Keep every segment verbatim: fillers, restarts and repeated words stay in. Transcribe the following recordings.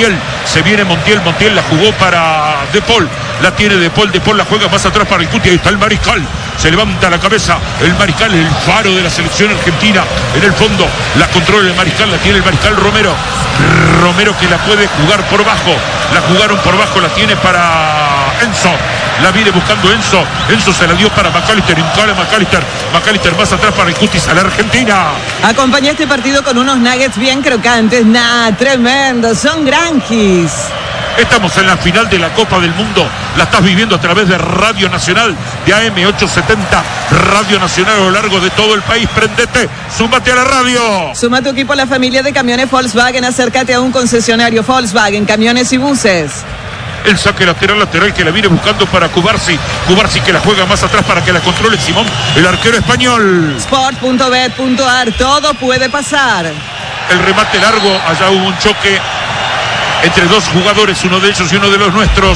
Montiel, se viene Montiel, Montiel la jugó para De Paul, la tiene De Paul, De Paul la juega más atrás para el Cuti, ahí está el Mariscal, se levanta la cabeza, el Mariscal, el faro de la selección argentina, en el fondo, la controla el Mariscal, la tiene el Mariscal Romero, Romero que la puede jugar por bajo, la jugaron por bajo, la tiene para Enzo, la viene buscando Enzo, Enzo se la dio para McAllister, encara McAllister, McAllister más atrás para el Cutis a la Argentina. Acompaña este partido con unos nuggets bien crocantes, nah, tremendo, son granjis. Estamos en la final de la Copa del Mundo, la estás viviendo a través de Radio Nacional, de A M ochocientos setenta, Radio Nacional a lo largo de todo el país. Prendete, súmate a la radio. Suma tu equipo a la familia de camiones Volkswagen, acércate a un concesionario Volkswagen, camiones y buses. El saque lateral, lateral que la viene buscando para Cubarsi. Cubarsi que la juega más atrás para que la controle Simón, el arquero español. Sport punto bet punto ar, todo puede pasar. El remate largo, allá hubo un choque entre dos jugadores, uno de ellos y uno de los nuestros.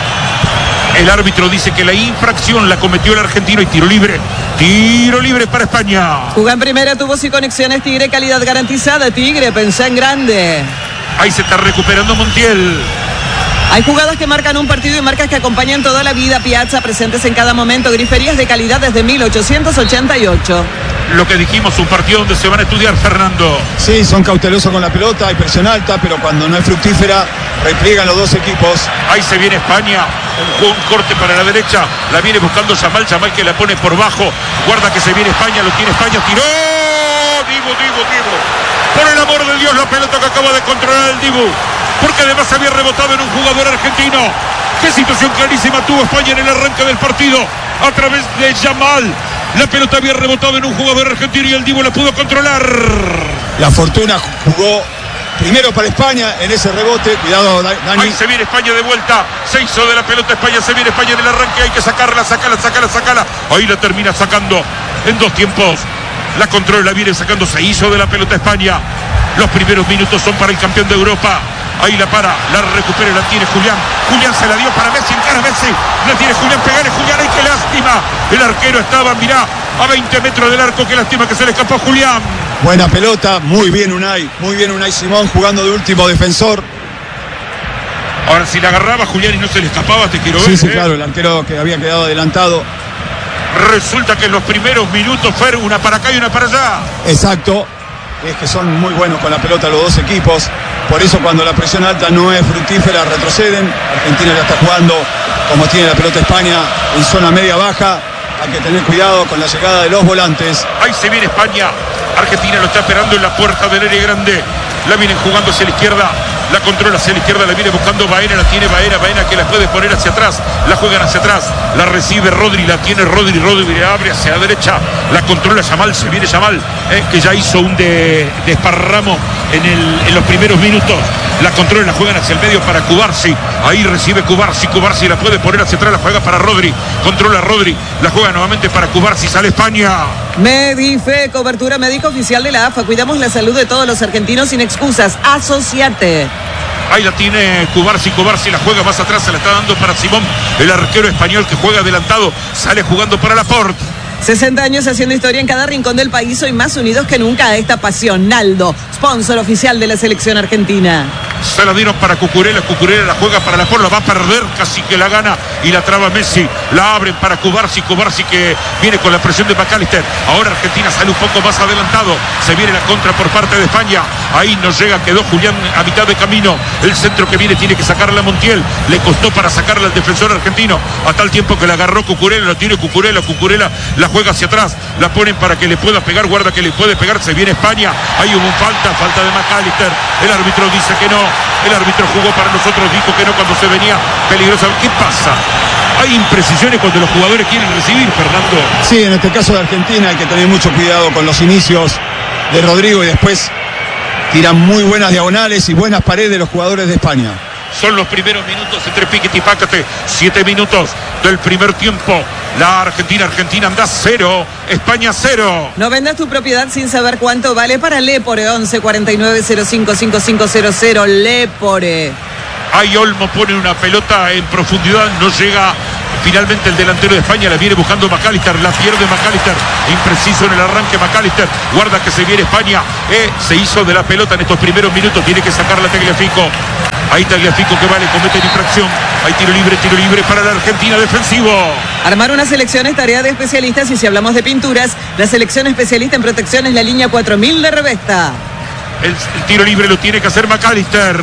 El árbitro dice que la infracción la cometió el argentino y tiro libre. Tiro libre para España. Juega en primera, tubos y conexiones Tigre, calidad garantizada. Tigre, pensá en grande. Ahí se está recuperando Montiel. Hay jugadas que marcan un partido y marcas que acompañan toda la vida. Piazza, presentes en cada momento. Griferías de calidad desde mil ochocientos ochenta y ocho. Lo que dijimos, un partido donde se van a estudiar, Fernando. Sí, son cautelosos con la pelota, hay presión alta, pero cuando no es fructífera, repliegan los dos equipos. Ahí se viene España, un, un corte para la derecha, la viene buscando Yamal, Yamal que la pone por bajo, guarda que se viene España, lo tiene España, tiró, Dibu, Dibu, Dibu. Por el amor de Dios, la pelota que acaba de controlar el Dibu, porque además había rebotado en un jugador argentino. Qué situación clarísima tuvo España en el arranque del partido, a través de Yamal. La pelota había rebotado en un jugador argentino y el Dibu la pudo controlar. La fortuna jugó primero para España en ese rebote. Cuidado, Dani. Ahí se viene España de vuelta. Se hizo de la pelota España. Se viene España en el arranque. Hay que sacarla, sacarla, sacarla, sacarla. Ahí la termina sacando en dos tiempos. La controla, la viene sacando. Se hizo de la pelota España. Los primeros minutos son para el campeón de Europa. Ahí la para, la recupera y la tiene Julián. Julián se la dio para Messi, encara Messi. La tiene Julián, pegale Julián, ¡ay, qué lástima! El arquero estaba, mirá, a veinte metros del arco, qué lástima que se le escapó a Julián. Buena pelota, muy bien Unai, muy bien Unai Simón jugando de último defensor. Ahora si la agarraba Julián y no se le escapaba, te quiero ver. Sí, sí, ¿eh? claro, el arquero que había quedado adelantado. Resulta que en los primeros minutos fue una para acá y una para allá. Exacto. Es que son muy buenos con la pelota los dos equipos, por eso cuando la presión alta no es fructífera retroceden. Argentina ya está jugando como tiene la pelota España en zona media baja, hay que tener cuidado con la llegada de los volantes. Ahí se viene España, Argentina lo está esperando en la puerta del área grande, la vienen jugando hacia la izquierda, la controla hacia la izquierda, la viene buscando Baena, la tiene Baena, Baena que la puede poner hacia atrás, la juegan hacia atrás, la recibe Rodri, la tiene Rodri, Rodri le abre hacia la derecha, la controla Yamal, se viene Yamal, eh, que ya hizo un de, desparramo en, el, en los primeros minutos, la controla, la juegan hacia el medio para Cubarsi, ahí recibe Cubarsi, Cubarsi la puede poner hacia atrás, la juega para Rodri, controla Rodri, la juega nuevamente para Cubarsi, sale España. Medife, cobertura médica oficial de la A F A, cuidamos la salud de todos los argentinos sin excusas, asociate. Ahí la tiene Cubarsi, Cubarsi la juega más atrás, se la está dando para Simón, el arquero español que juega adelantado, sale jugando para Laporte. sesenta años haciendo historia en cada rincón del país, hoy más unidos que nunca a esta pasión. Naldo, sponsor oficial de la selección argentina. Se la dieron para Cucurella, Cucurella la juega para Laporte, la va a perder, casi que la gana y la traba Messi, la abren para Cubarsi, Cubarsi que viene con la presión de McAllister, ahora Argentina sale un poco más adelantado, se viene la contra por parte de España, ahí no llega, quedó Julián a mitad de camino, el centro que viene tiene que sacarla a Montiel, le costó para sacarla al defensor argentino, a tal tiempo que la agarró Cucurella, la tiene Cucurella, Cucurella la juega hacia atrás, la ponen para que le pueda pegar, guarda que le puede pegar, se viene España, ahí hubo un falta, falta de McAllister, el árbitro dice que no, el árbitro jugó para nosotros, dijo que no cuando se venía peligrosa. ¿Qué pasa? Hay imprecisiones cuando los jugadores quieren recibir, Fernando. Sí, en este caso de Argentina hay que tener mucho cuidado con los inicios de Rodrigo y después tiran muy buenas diagonales y buenas paredes de los jugadores de España. Son los primeros minutos entre Piquet y Pácate, siete minutos del primer tiempo. La Argentina, Argentina anda cero, España cero. No vendas tu propiedad sin saber cuánto vale para Lepore, once cuarenta y nueve cero cinco cinco cinco cero cero, Lepore. Ahí Olmo pone una pelota en profundidad, no llega. Finalmente el delantero de España la viene buscando McAllister, la pierde McAllister, impreciso en el arranque McAllister, guarda que se viene España, eh, se hizo de la pelota en estos primeros minutos, tiene que sacar la Tagliafico. Ahí Tagliafico que vale, comete la infracción. Hay tiro libre, tiro libre para la Argentina, defensivo. Armar una selección es tarea de especialistas y si hablamos de pinturas, la selección especialista en protección es la línea cuatro mil de Revesta. El, el tiro libre lo tiene que hacer McAllister.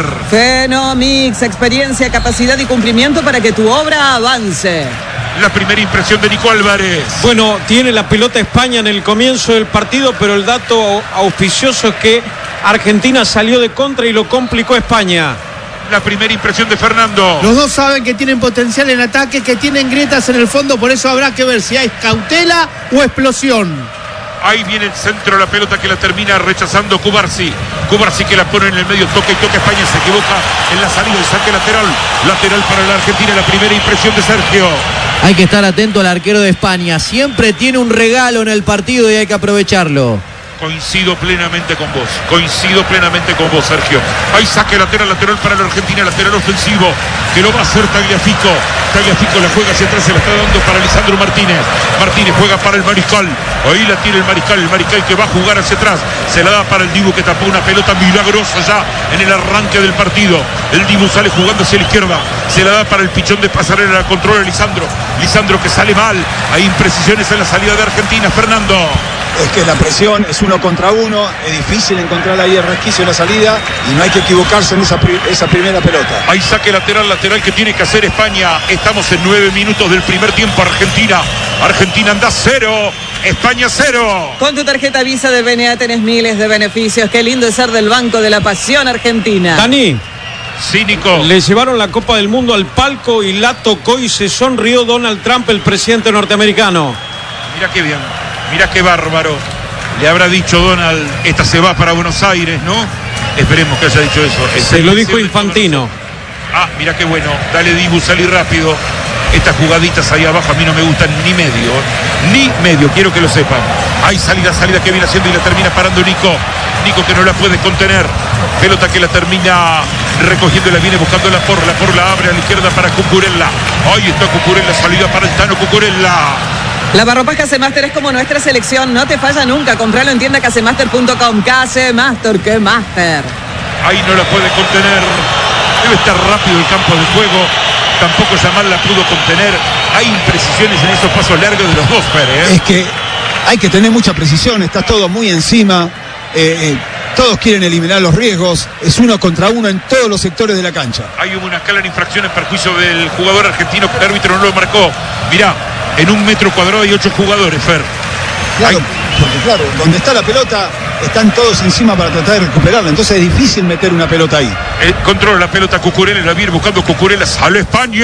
Fenomix, experiencia, capacidad y cumplimiento para que tu obra avance. La primera impresión de Nico Álvarez. Bueno, tiene la pelota España en el comienzo del partido, pero el dato auspicioso es que Argentina salió de contra y lo complicó España. La primera impresión de Fernando. Los dos saben que tienen potencial en ataque, que tienen grietas en el fondo, por eso habrá que ver si hay cautela o explosión. Ahí viene el centro, la pelota que la termina rechazando Cubarsi. Cubarsi que la pone en el medio, toca y toca España, se equivoca en la salida, el saque lateral. Lateral para la Argentina, la primera impresión de Sergio. Hay que estar atento al arquero de España. Siempre tiene un regalo en el partido y hay que aprovecharlo. Coincido plenamente con vos, coincido plenamente con vos, Sergio. Hay saque lateral, lateral para la Argentina, lateral ofensivo, que lo va a hacer Tagliafico. Tagliafico la juega hacia atrás, se la está dando para Lisandro Martínez. Martínez juega para el Mariscal. Ahí la tiene el Mariscal, el Mariscal que va a jugar hacia atrás. Se la da para el Dibu que tapó una pelota milagrosa ya en el arranque del partido. El Dibu sale jugando hacia la izquierda. Se la da para el pichón de Pasarela, la controla Lisandro. Lisandro que sale mal. Hay imprecisiones en la salida de Argentina, Fernando. Es que la presión es uno contra uno, es difícil encontrar ahí el resquicio en la salida y no hay que equivocarse en esa, esa primera pelota. Hay saque lateral, lateral que tiene que hacer España. Estamos en nueve minutos del primer tiempo. Argentina, Argentina anda cero, España cero. Con tu tarjeta Visa de B N A tenés miles de beneficios. Qué lindo es ser del Banco de la Pasión Argentina. Dani. Sí, Nico. Le llevaron la Copa del Mundo al palco y la tocó y se sonrió Donald Trump, el presidente norteamericano. Mira qué bien. Mirá qué bárbaro. Le habrá dicho Donald, esta se va para Buenos Aires, ¿no? Esperemos que haya dicho eso. El se lo dijo Infantino. Ah, mirá qué bueno. Dale, Dibu, salí rápido. Estas jugaditas ahí abajo a mí no me gustan ni medio. Ni medio, quiero que lo sepan. Hay salida, salida que viene haciendo y la termina parando Nico. Nico que no la puede contener. Pelota que la termina recogiendo y la viene buscando la porra. La porra la abre a la izquierda para Cucurella. Ahí está Cucurella, salida para el Tano Cucurella. Lavarropas Casemaster es como nuestra selección, no te falla nunca. Compralo en tienda casemaster punto com. Casemaster, que master. Ahí no la puede contener. Debe estar rápido el campo de juego. Tampoco Yamal la pudo contener. Hay imprecisiones en esos pasos largos de los dos, Pérez. ¿eh? Es que hay que tener mucha precisión, está todo muy encima. Eh, eh, todos quieren eliminar los riesgos. Es uno contra uno en todos los sectores de la cancha. Hay una clara infracción en perjuicio del jugador argentino que el árbitro no lo marcó. Mirá. En un metro cuadrado hay ocho jugadores, Fer. Claro, hay... porque claro, donde está la pelota están todos encima para tratar de recuperarla. Entonces es difícil meter una pelota ahí. El controla la pelota Cucurella, la viene buscando Cucurella. ¡Sale España!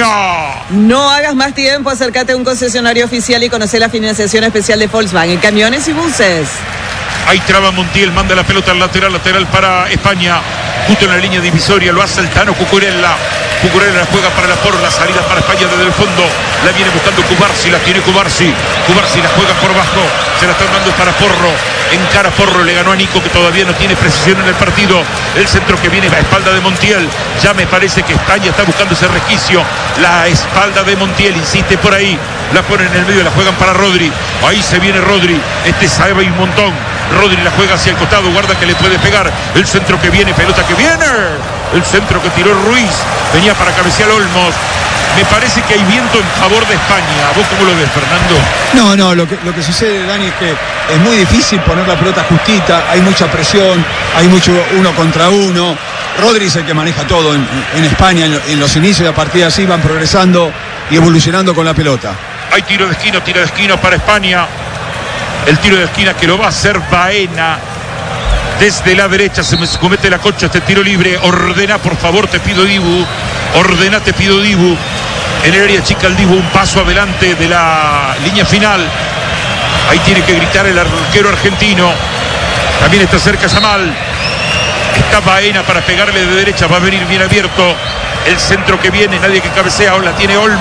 No hagas más tiempo, acércate a un concesionario oficial y conoce la financiación especial de Volkswagen, camiones y buses. Ahí traba Montiel, manda la pelota al lateral, lateral para España. Justo en la línea divisoria, lo hace el Tano Cucurella. Cucurella la juega para la porra, la salida para España desde el fondo. La viene buscando Cubarsi, la tiene Cubarsi. Cubarsi la juega por bajo, se la están dando para Porro. Encara Porro, le ganó a Nico que todavía no tiene precisión en el partido. El centro que viene a espalda de Montiel. Ya me parece que España está buscando ese resquicio. La espalda de Montiel, insiste por ahí. La ponen en el medio, la juegan para Rodri. Ahí se viene Rodri, este sabe un montón. Rodri la juega hacia el costado, guarda que le puede pegar. El centro que viene, pelota que viene. El centro que tiró Ruiz, venía para cabecear Olmos. Me parece que hay viento en favor de España. ¿Vos cómo lo ves, Fernando? No, no, lo que, lo que sucede, Dani, es que es muy difícil poner la pelota justita. Hay mucha presión, hay mucho uno contra uno. Rodri es el que maneja todo en, en España. En, en los inicios de la partida así van progresando y evolucionando con la pelota. Hay tiro de esquina, tiro de esquina para España. El tiro de esquina que lo va a hacer Baena. Desde la derecha se me comete la concha este tiro libre. Ordena, por favor, te pido, Dibu. Ordena, te pido, Dibu. En el área chica el Dibu, un paso adelante de la línea final. Ahí tiene que gritar el arquero argentino. También está cerca Yamal. Está Baena para pegarle de derecha. Va a venir bien abierto. El centro que viene, nadie que cabecea. La tiene Olmos.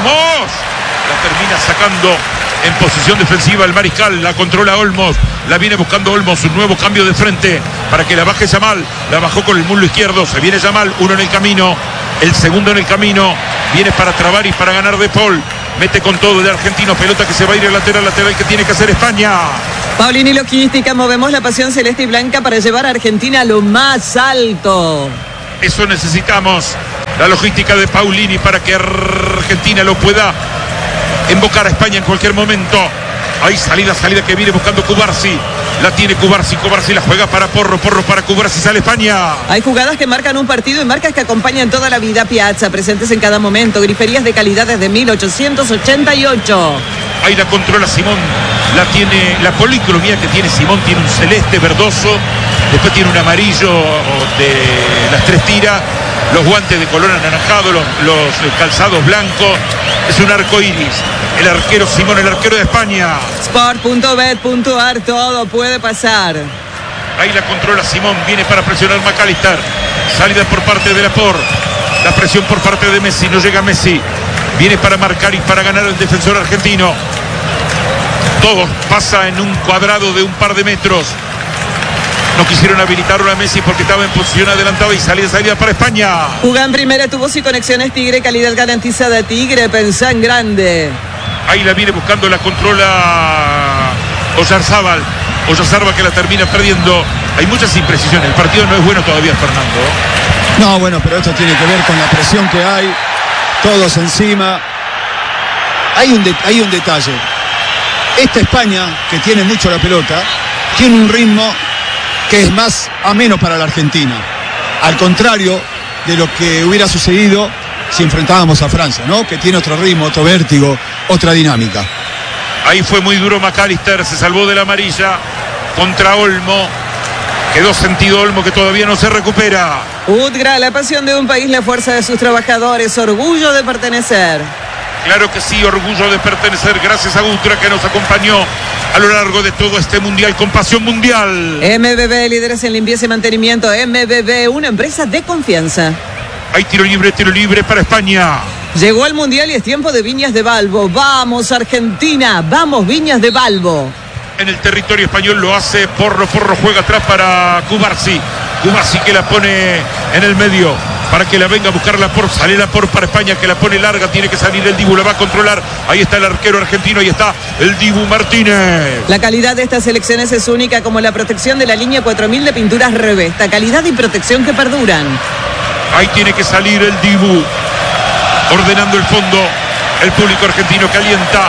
La termina sacando en posición defensiva el Mariscal. La controla Olmos. La viene buscando Olmos. Un nuevo cambio de frente para que la baje Yamal. La bajó con el muslo izquierdo. Se viene Yamal. Uno en el camino. El segundo en el camino. Viene para trabar y para ganar De Paul. Mete con todo el argentino. Pelota que se va a ir al lateral. Lateral que tiene que hacer España. Paulini Logística. Movemos la pasión celeste y blanca para llevar a Argentina a lo más alto. Eso necesitamos. La logística de Paulini para que Argentina lo pueda invocar a España en cualquier momento. Hay salida, salida que viene buscando Cubarsi. La tiene Cubarsi, Cubarsi la juega para Porro, Porro para Cubarsi, sale España. Hay jugadas que marcan un partido y marcas que acompañan toda la vida. Piazza, presentes en cada momento. Griferías de calidad desde mil ochocientos ochenta y ocho. Ahí la controla Simón. La tiene, la policromía que tiene Simón tiene un celeste verdoso. Después tiene un amarillo de las tres tiras. Los guantes de color anaranjado, los, los calzados blancos. Es un arco iris. El arquero Simón, el arquero de España. Sport punto bet punto ar, todo puede pasar. Ahí la controla Simón, viene para presionar McAllister. Salida por parte de Laporte. La presión por parte de Messi, no llega Messi. Viene para marcar y para ganar el defensor argentino. Todo pasa en un cuadrado de un par de metros. No quisieron habilitarlo a Messi porque estaba en posición adelantada y salida, salida para España. Jugá en primera, tubos y conexiones Tigre, calidad garantizada Tigre, pensá en grande. Ahí la viene buscando, la controla Oyarzábal. Oyarzábal que la termina perdiendo. Hay muchas imprecisiones, el partido no es bueno todavía, Fernando. No, bueno, pero esto tiene que ver con la presión que hay. Todos encima. Hay un, de, hay un detalle. Esta España, que tiene mucho la pelota, tiene un ritmo que es más ameno para la Argentina, al contrario de lo que hubiera sucedido si enfrentábamos a Francia, ¿no? Que tiene otro ritmo, otro vértigo, otra dinámica. Ahí fue muy duro McAllister, se salvó de la amarilla contra Olmo. Quedó sentido Olmo, que todavía no se recupera. Udgra, la pasión de un país, la fuerza de sus trabajadores, orgullo de pertenecer. Claro que sí, orgullo de pertenecer, gracias a Udgra que nos acompañó a lo largo de todo este mundial con pasión mundial. M B B, líderes en limpieza y mantenimiento. M B B, una empresa de confianza. Hay tiro libre, tiro libre para España. Llegó el mundial y es tiempo de Viñas de Balbo. Vamos Argentina, vamos Viñas de Balbo. En el territorio español lo hace Porro, Porro juega atrás para Cubarsi. Cubarsi que la pone en el medio para que la venga a buscar la por, sale la por para España que la pone larga, tiene que salir el Dibu, la va a controlar. Ahí está el arquero argentino, ahí está el Dibu Martínez. La calidad de estas selecciones es única, como la protección de la línea cuatro mil de pinturas Revesta, calidad y protección que perduran. Ahí tiene que salir el Dibu, ordenando el fondo, el público argentino que alienta.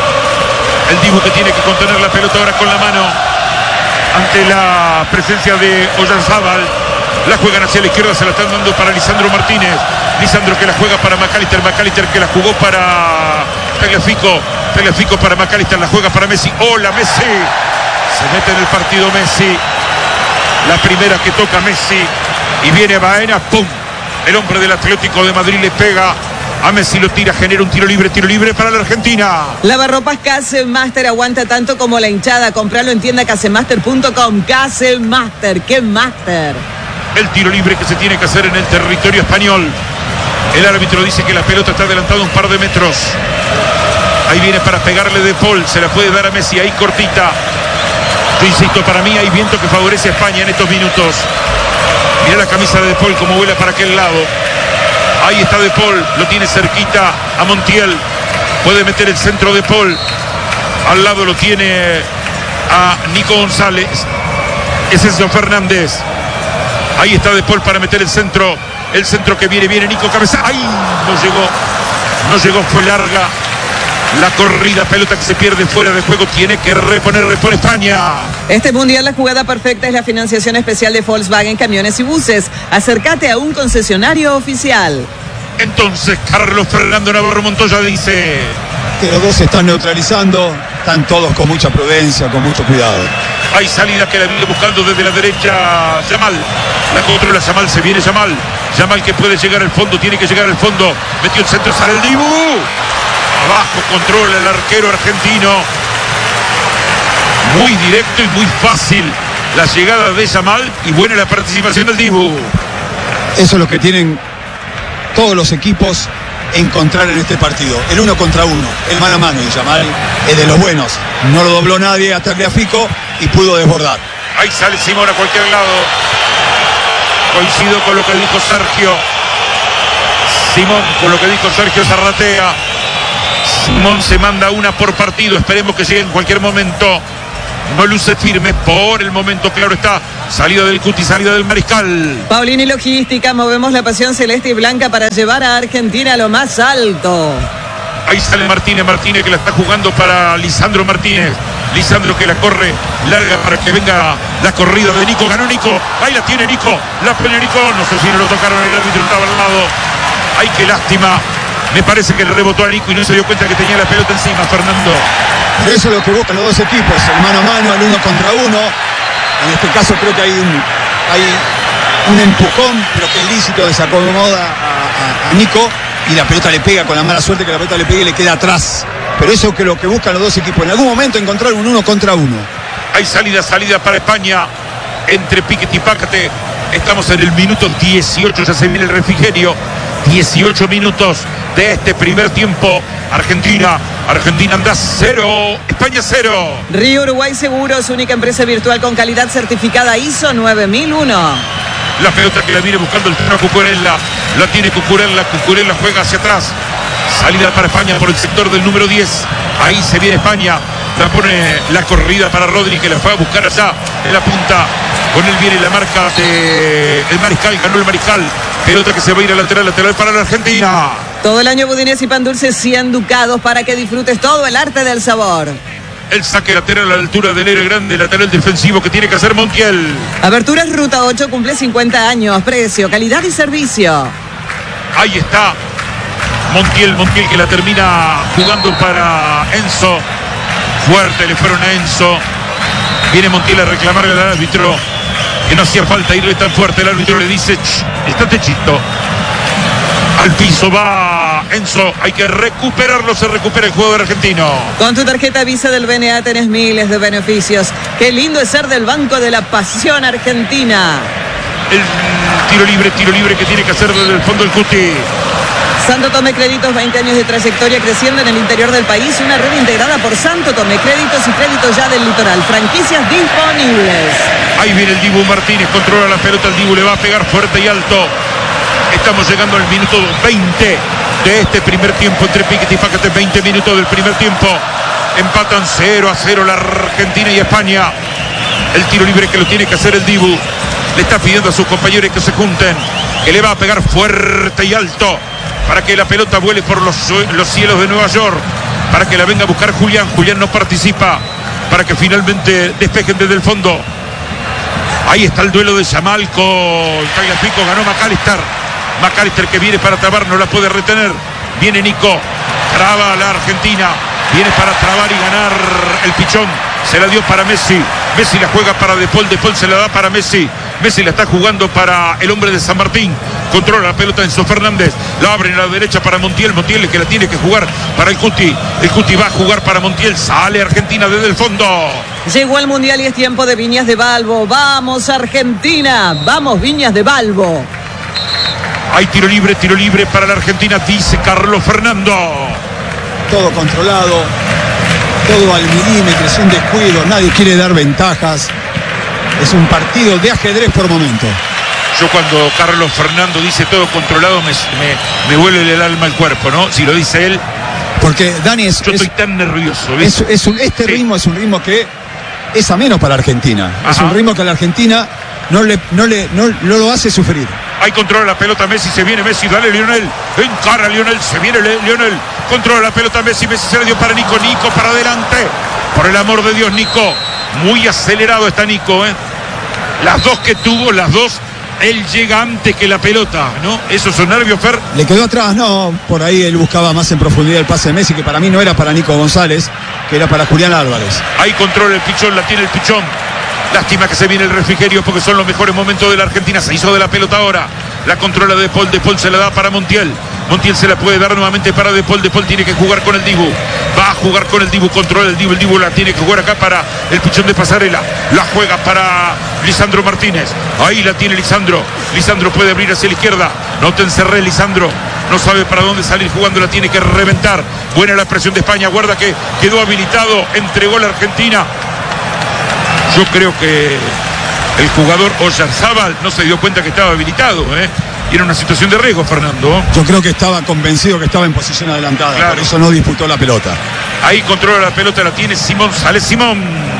El Dibu que tiene que contener la pelota ahora con la mano ante la presencia de Oyarzábal. La juegan hacia la izquierda, se la están dando para Lisandro Martínez. Lisandro que la juega para McAllister. McAllister que la jugó para Tagliafico. Tagliafico para McAllister, la juega para Messi. ¡Hola, Messi! Se mete en el partido Messi. La primera que toca Messi. Y viene Baena, ¡pum! El hombre del Atlético de Madrid le pega a Messi, lo tira, genera un tiro libre, tiro libre para la Argentina. Lavarropas Casemaster, aguanta tanto como la hinchada. Compralo en tienda casemaster punto com. Casemaster, ¡qué máster! El tiro libre que se tiene que hacer en el territorio español. El árbitro dice que la pelota está adelantada un par de metros. Ahí viene para pegarle De Paul, se la puede dar a Messi, ahí cortita. Yo insisto, para mí hay viento que favorece a España en estos minutos. Mira la camisa de De Paul como vuela para aquel lado. Ahí está De Paul, lo tiene cerquita a Montiel. Puede meter el centro De Paul. Al lado lo tiene a Nico González. Es Enzo Fernández. Ahí está De Paul para meter el centro. El centro que viene, viene Nico Cabeza. ¡Ay! No llegó. No llegó, fue larga. La corrida, pelota que se pierde fuera de juego. Tiene que reponer, repone España. Este mundial, la jugada perfecta es la financiación especial de Volkswagen Camiones y Buses. Acércate a un concesionario oficial. Entonces, Carlos Fernando Navarro Montoya dice que los dos se están neutralizando. Están todos con mucha prudencia, con mucho cuidado. Hay salida que la viene buscando desde la derecha Yamal. La controla Yamal, se viene Yamal. Yamal que puede llegar al fondo, tiene que llegar al fondo. Metió el centro, sale el Dibu. Abajo controla el arquero argentino. Muy directo y muy fácil la llegada de Yamal y buena la participación del Dibu. Eso es lo que tienen todos los equipos encontrar en este partido. El uno contra uno, el mano a mano. Y Yamal es de los buenos. No lo dobló nadie hasta Tagliafico y pudo desbordar. Ahí sale Simón a cualquier lado. Coincido con lo que dijo Sergio. Simón, con lo que dijo Sergio Zarratea. Simón se manda una por partido. Esperemos que llegue en cualquier momento. no luce firme por el momento, claro está. Salida del Cuti, salida del Mariscal. Paulini Logística, movemos la pasión celeste y blanca para llevar a Argentina a lo más alto. Ahí sale Martínez, Martínez que la está jugando para Lisandro Martínez. Lisandro que la corre larga para que venga la corrida de Nico. Ganó Nico, ahí la tiene Nico, la pone Nico. No sé si no lo tocaron, el árbitro estaba al lado. Ay, qué lástima. Me parece que le rebotó a Nico y no se dio cuenta que tenía la pelota encima, Fernando. Por eso es lo que buscan los dos equipos, el mano a mano, el uno contra uno. En este caso creo que hay un, hay un empujón, pero que es lícito, desacomoda a, a, a Nico y la pelota le pega, con la mala suerte que la pelota le pega y le queda atrás. Pero eso es lo que buscan los dos equipos, en algún momento encontrar un uno contra uno. Hay salida, salida para España entre Piquet y Pácate. Estamos en el minuto dieciocho, ya se viene el refrigerio. dieciocho minutos de este primer tiempo. Argentina, Argentina anda cero, España cero. Río Uruguay Seguros, única empresa virtual con calidad certificada I S O nueve mil uno. La pelota que la viene buscando el Tano Cucurella, la tiene Cucurella, Cucurella juega hacia atrás. Salida para España por el sector del número diez. Ahí se viene España. La pone la corrida para Rodri, que la fue a buscar allá en la punta. Con él viene la marca de el Mariscal, ganó el Mariscal. Pelota que se va a ir a lateral, lateral para la Argentina. Todo el año budines y pan dulce cien ducados para que disfrutes todo el arte del sabor. El saque lateral a la altura del héroe grande, lateral defensivo que tiene que hacer Montiel. Aberturas Ruta ocho cumple cincuenta años, precio, calidad y servicio. Ahí está Montiel, Montiel que la termina jugando para Enzo. Fuerte le fueron a Enzo. Viene Montiel a reclamarle al árbitro que no hacía falta irle tan fuerte. El árbitro le dice, estate chisto. Al piso va Enzo, hay que recuperarlo, se recupera el jugador argentino. Con tu tarjeta Visa del B N A tenés miles de beneficios. Qué lindo es ser del Banco de la Pasión Argentina. El tiro libre, tiro libre que tiene que hacer desde el fondo el Cuti. Santo Tomé Créditos, veinte años de trayectoria creciendo en el interior del país. Una red integrada por Santo Tomé Créditos y Créditos Ya del Litoral. Franquicias disponibles. Ahí viene el Dibu Martínez, controla la pelota, el Dibu le va a pegar fuerte y alto. Estamos llegando al minuto veinte de este primer tiempo entre Piquet y Pácate. veinte minutos del primer tiempo. Empatan cero a cero la Argentina y España. El tiro libre que lo tiene que hacer el Dibu. Le está pidiendo a sus compañeros que se junten, que le va a pegar fuerte y alto para que la pelota vuele por los, los cielos de Nueva York, para que la venga a buscar Julián. Julián no participa, para que finalmente despejen desde el fondo. Ahí está el duelo de Yamal con Tagliafico, ganó McAllister. McAllister que viene para trabar, no la puede retener. Viene Nico, traba a la Argentina, viene para trabar y ganar el pichón. Se la dio para Messi, Messi la juega para De Paul, De Paul se la da para Messi. Messi la está jugando para el hombre de San Martín. Controla la pelota Enzo Fernández. La abre en la derecha para Montiel. Montiel que la tiene que jugar para el Cuti. El Cuti va a jugar para Montiel. Sale Argentina desde el fondo. Llegó el Mundial y es tiempo de Viñas de Balbo. ¡Vamos Argentina! ¡Vamos Viñas de Balbo! Hay tiro libre, tiro libre para la Argentina, dice Carlos Fernando. Todo controlado, todo al milímetro, sin descuido. Nadie quiere dar ventajas. Es un partido de ajedrez por momento. Yo cuando Carlos Fernando dice todo controlado me, me, me vuelve el alma al cuerpo, ¿no? Si lo dice él. Porque Dani es... Yo es, estoy tan nervioso. Es, es un, este sí. ritmo es un ritmo que es ameno para Argentina. Ajá. Es un ritmo que a la Argentina no, le, no, le, no, no lo hace sufrir. Ahí controla la pelota Messi, se viene Messi, dale Lionel, encara Lionel, se viene Lionel, controla la pelota Messi, Messi se la dio para Nico, Nico para adelante. Por el amor de Dios, Nico, muy acelerado está Nico, ¿eh? Las dos que tuvo, las dos, él llega antes que la pelota, ¿no? ¿Esos son nervios, Fer? Le quedó atrás, no, por ahí él buscaba más en profundidad el pase de Messi, que para mí no era para Nico González, que era para Julián Álvarez. Ahí controla el pichón, la tiene el pichón. Lástima que se viene el refrigerio porque son los mejores momentos de la Argentina. Se hizo de la pelota ahora. La controla De Paul. De Paul se la da para Montiel. Montiel se la puede dar nuevamente para De Paul. De Paul tiene que jugar con el Dibu. Va a jugar con el Dibu. Controla el Dibu. El Dibu la tiene que jugar acá para el pichón de Pasarela. La juega para Lisandro Martínez. Ahí la tiene Lisandro. Lisandro puede abrir hacia la izquierda. No te encerré, Lisandro. No sabe para dónde salir jugando. La tiene que reventar. Buena la presión de España. Guarda que quedó habilitado. Entregó la Argentina. Yo creo que el jugador Oyarzábal no se dio cuenta que estaba habilitado, ¿eh? Y era una situación de riesgo, Fernando. Yo creo que estaba convencido que estaba en posición adelantada, claro. Por eso no disputó la pelota. Ahí controla la pelota, la tiene Simón, sale Simón.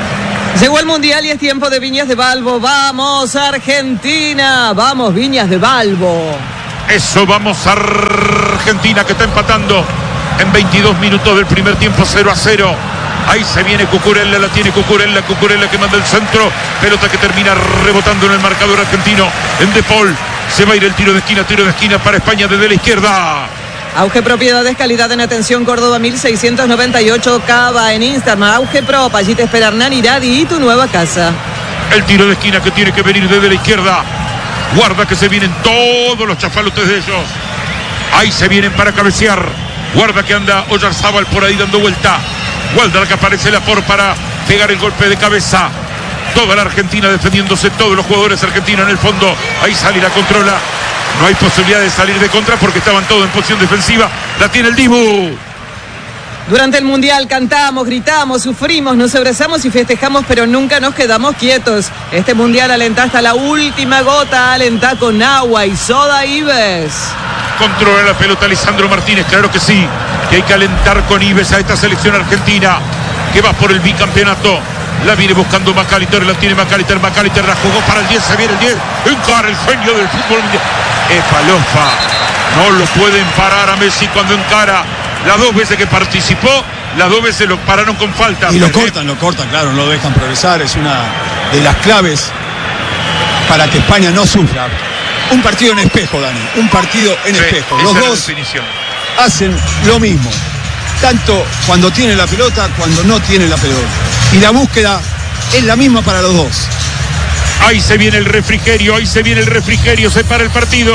Llegó el Mundial y es tiempo de Viñas de Balbo. ¡Vamos, Argentina! ¡Vamos, Viñas de Balbo! Eso, vamos a Argentina, que está empatando en veintidós minutos del primer tiempo, cero a cero. Ahí se viene Cucurella, la tiene Cucurella, Cucurella que manda el centro, pelota que termina rebotando en el marcador argentino. En De Paul se va a ir el tiro de esquina, tiro de esquina para España desde la izquierda. Auge Propiedades, calidad en atención, Córdoba mil seiscientos noventa y ocho, Cava en Instagram, Auge Prop, allí te espera Hernán Iradi y tu nueva casa. El tiro de esquina que tiene que venir desde la izquierda. Guarda que se vienen todos los chafalotes de ellos. Ahí se vienen para cabecear. Guarda que anda Oyarzábal por ahí dando vuelta. Guarda que aparece la por para pegar el golpe de cabeza. Toda la Argentina defendiéndose, todos los jugadores argentinos en el fondo. Ahí sale y la controla. No hay posibilidad de salir de contra porque estaban todos en posición defensiva. La tiene el Dibu. Durante el Mundial cantamos, gritamos, sufrimos, nos abrazamos y festejamos, pero nunca nos quedamos quietos. Este Mundial alentá hasta la última gota, alentá con agua y soda Ives. Controla la pelota Lisandro Martínez, claro que sí, que hay que alentar con Ives a esta selección argentina que va por el bicampeonato. La viene buscando Macalister, la tiene Macalister, Macalister la jugó para el diez, se viene el diez, encara el genio del fútbol mundial. Epalofa, no lo pueden parar a Messi cuando encara. Las dos veces que participó, las dos veces lo pararon con falta. Y lo cortan, lo cortan, claro, no lo dejan progresar, es una de las claves para que España no sufra. Un partido en espejo, Dani, un partido en sí, espejo. Los dos hacen lo mismo, tanto cuando tiene la pelota, cuando no tiene la pelota. Y la búsqueda es la misma para los dos. Ahí se viene el refrigerio, ahí se viene el refrigerio, se para el partido.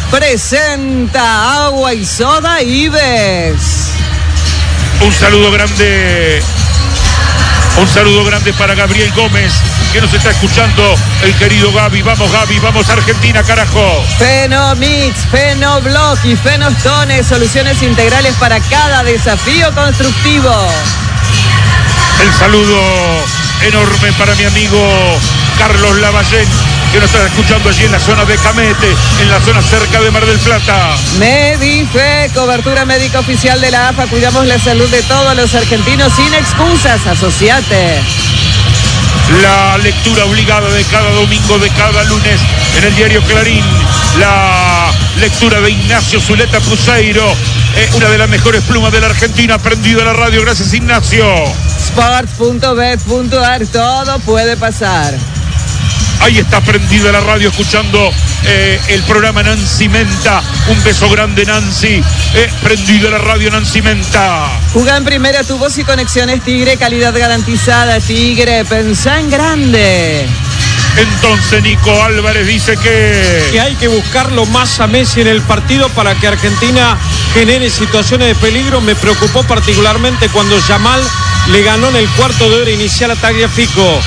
Presenta agua y soda Ives. Un saludo grande, un saludo grande para Gabriel Gómez, que nos está escuchando, el querido Gaby. Vamos Gaby, vamos Argentina, carajo. Fenomix, Fenoblock y Fenostone, soluciones integrales para cada desafío constructivo. El saludo enorme para mi amigo Carlos Lavallén, que nos está escuchando allí en la zona de Camete, en la zona cerca de Mar del Plata. Medife, cobertura médica oficial de la A F A. Cuidamos la salud de todos los argentinos sin excusas. Asociate. La lectura obligada de cada domingo, de cada lunes, en el diario Clarín. La lectura de Ignacio Zuleta Cruzeiro, eh, una de las mejores plumas de la Argentina, prendido a la radio. Gracias, Ignacio. Sports punto bet punto ar, todo puede pasar. Ahí está prendida la radio escuchando eh, el programa Nancy Menta. Un beso grande, Nancy. Eh, prendida la radio Nancy Menta. Juga en primera, tu voz y conexiones Tigre, calidad garantizada. Tigre, pensá en grande. Entonces Nico Álvarez dice que... que hay que buscarlo más a Messi en el partido para que Argentina genere situaciones de peligro. Me preocupó particularmente cuando Yamal le ganó en el cuarto de hora inicial a Tagliafico.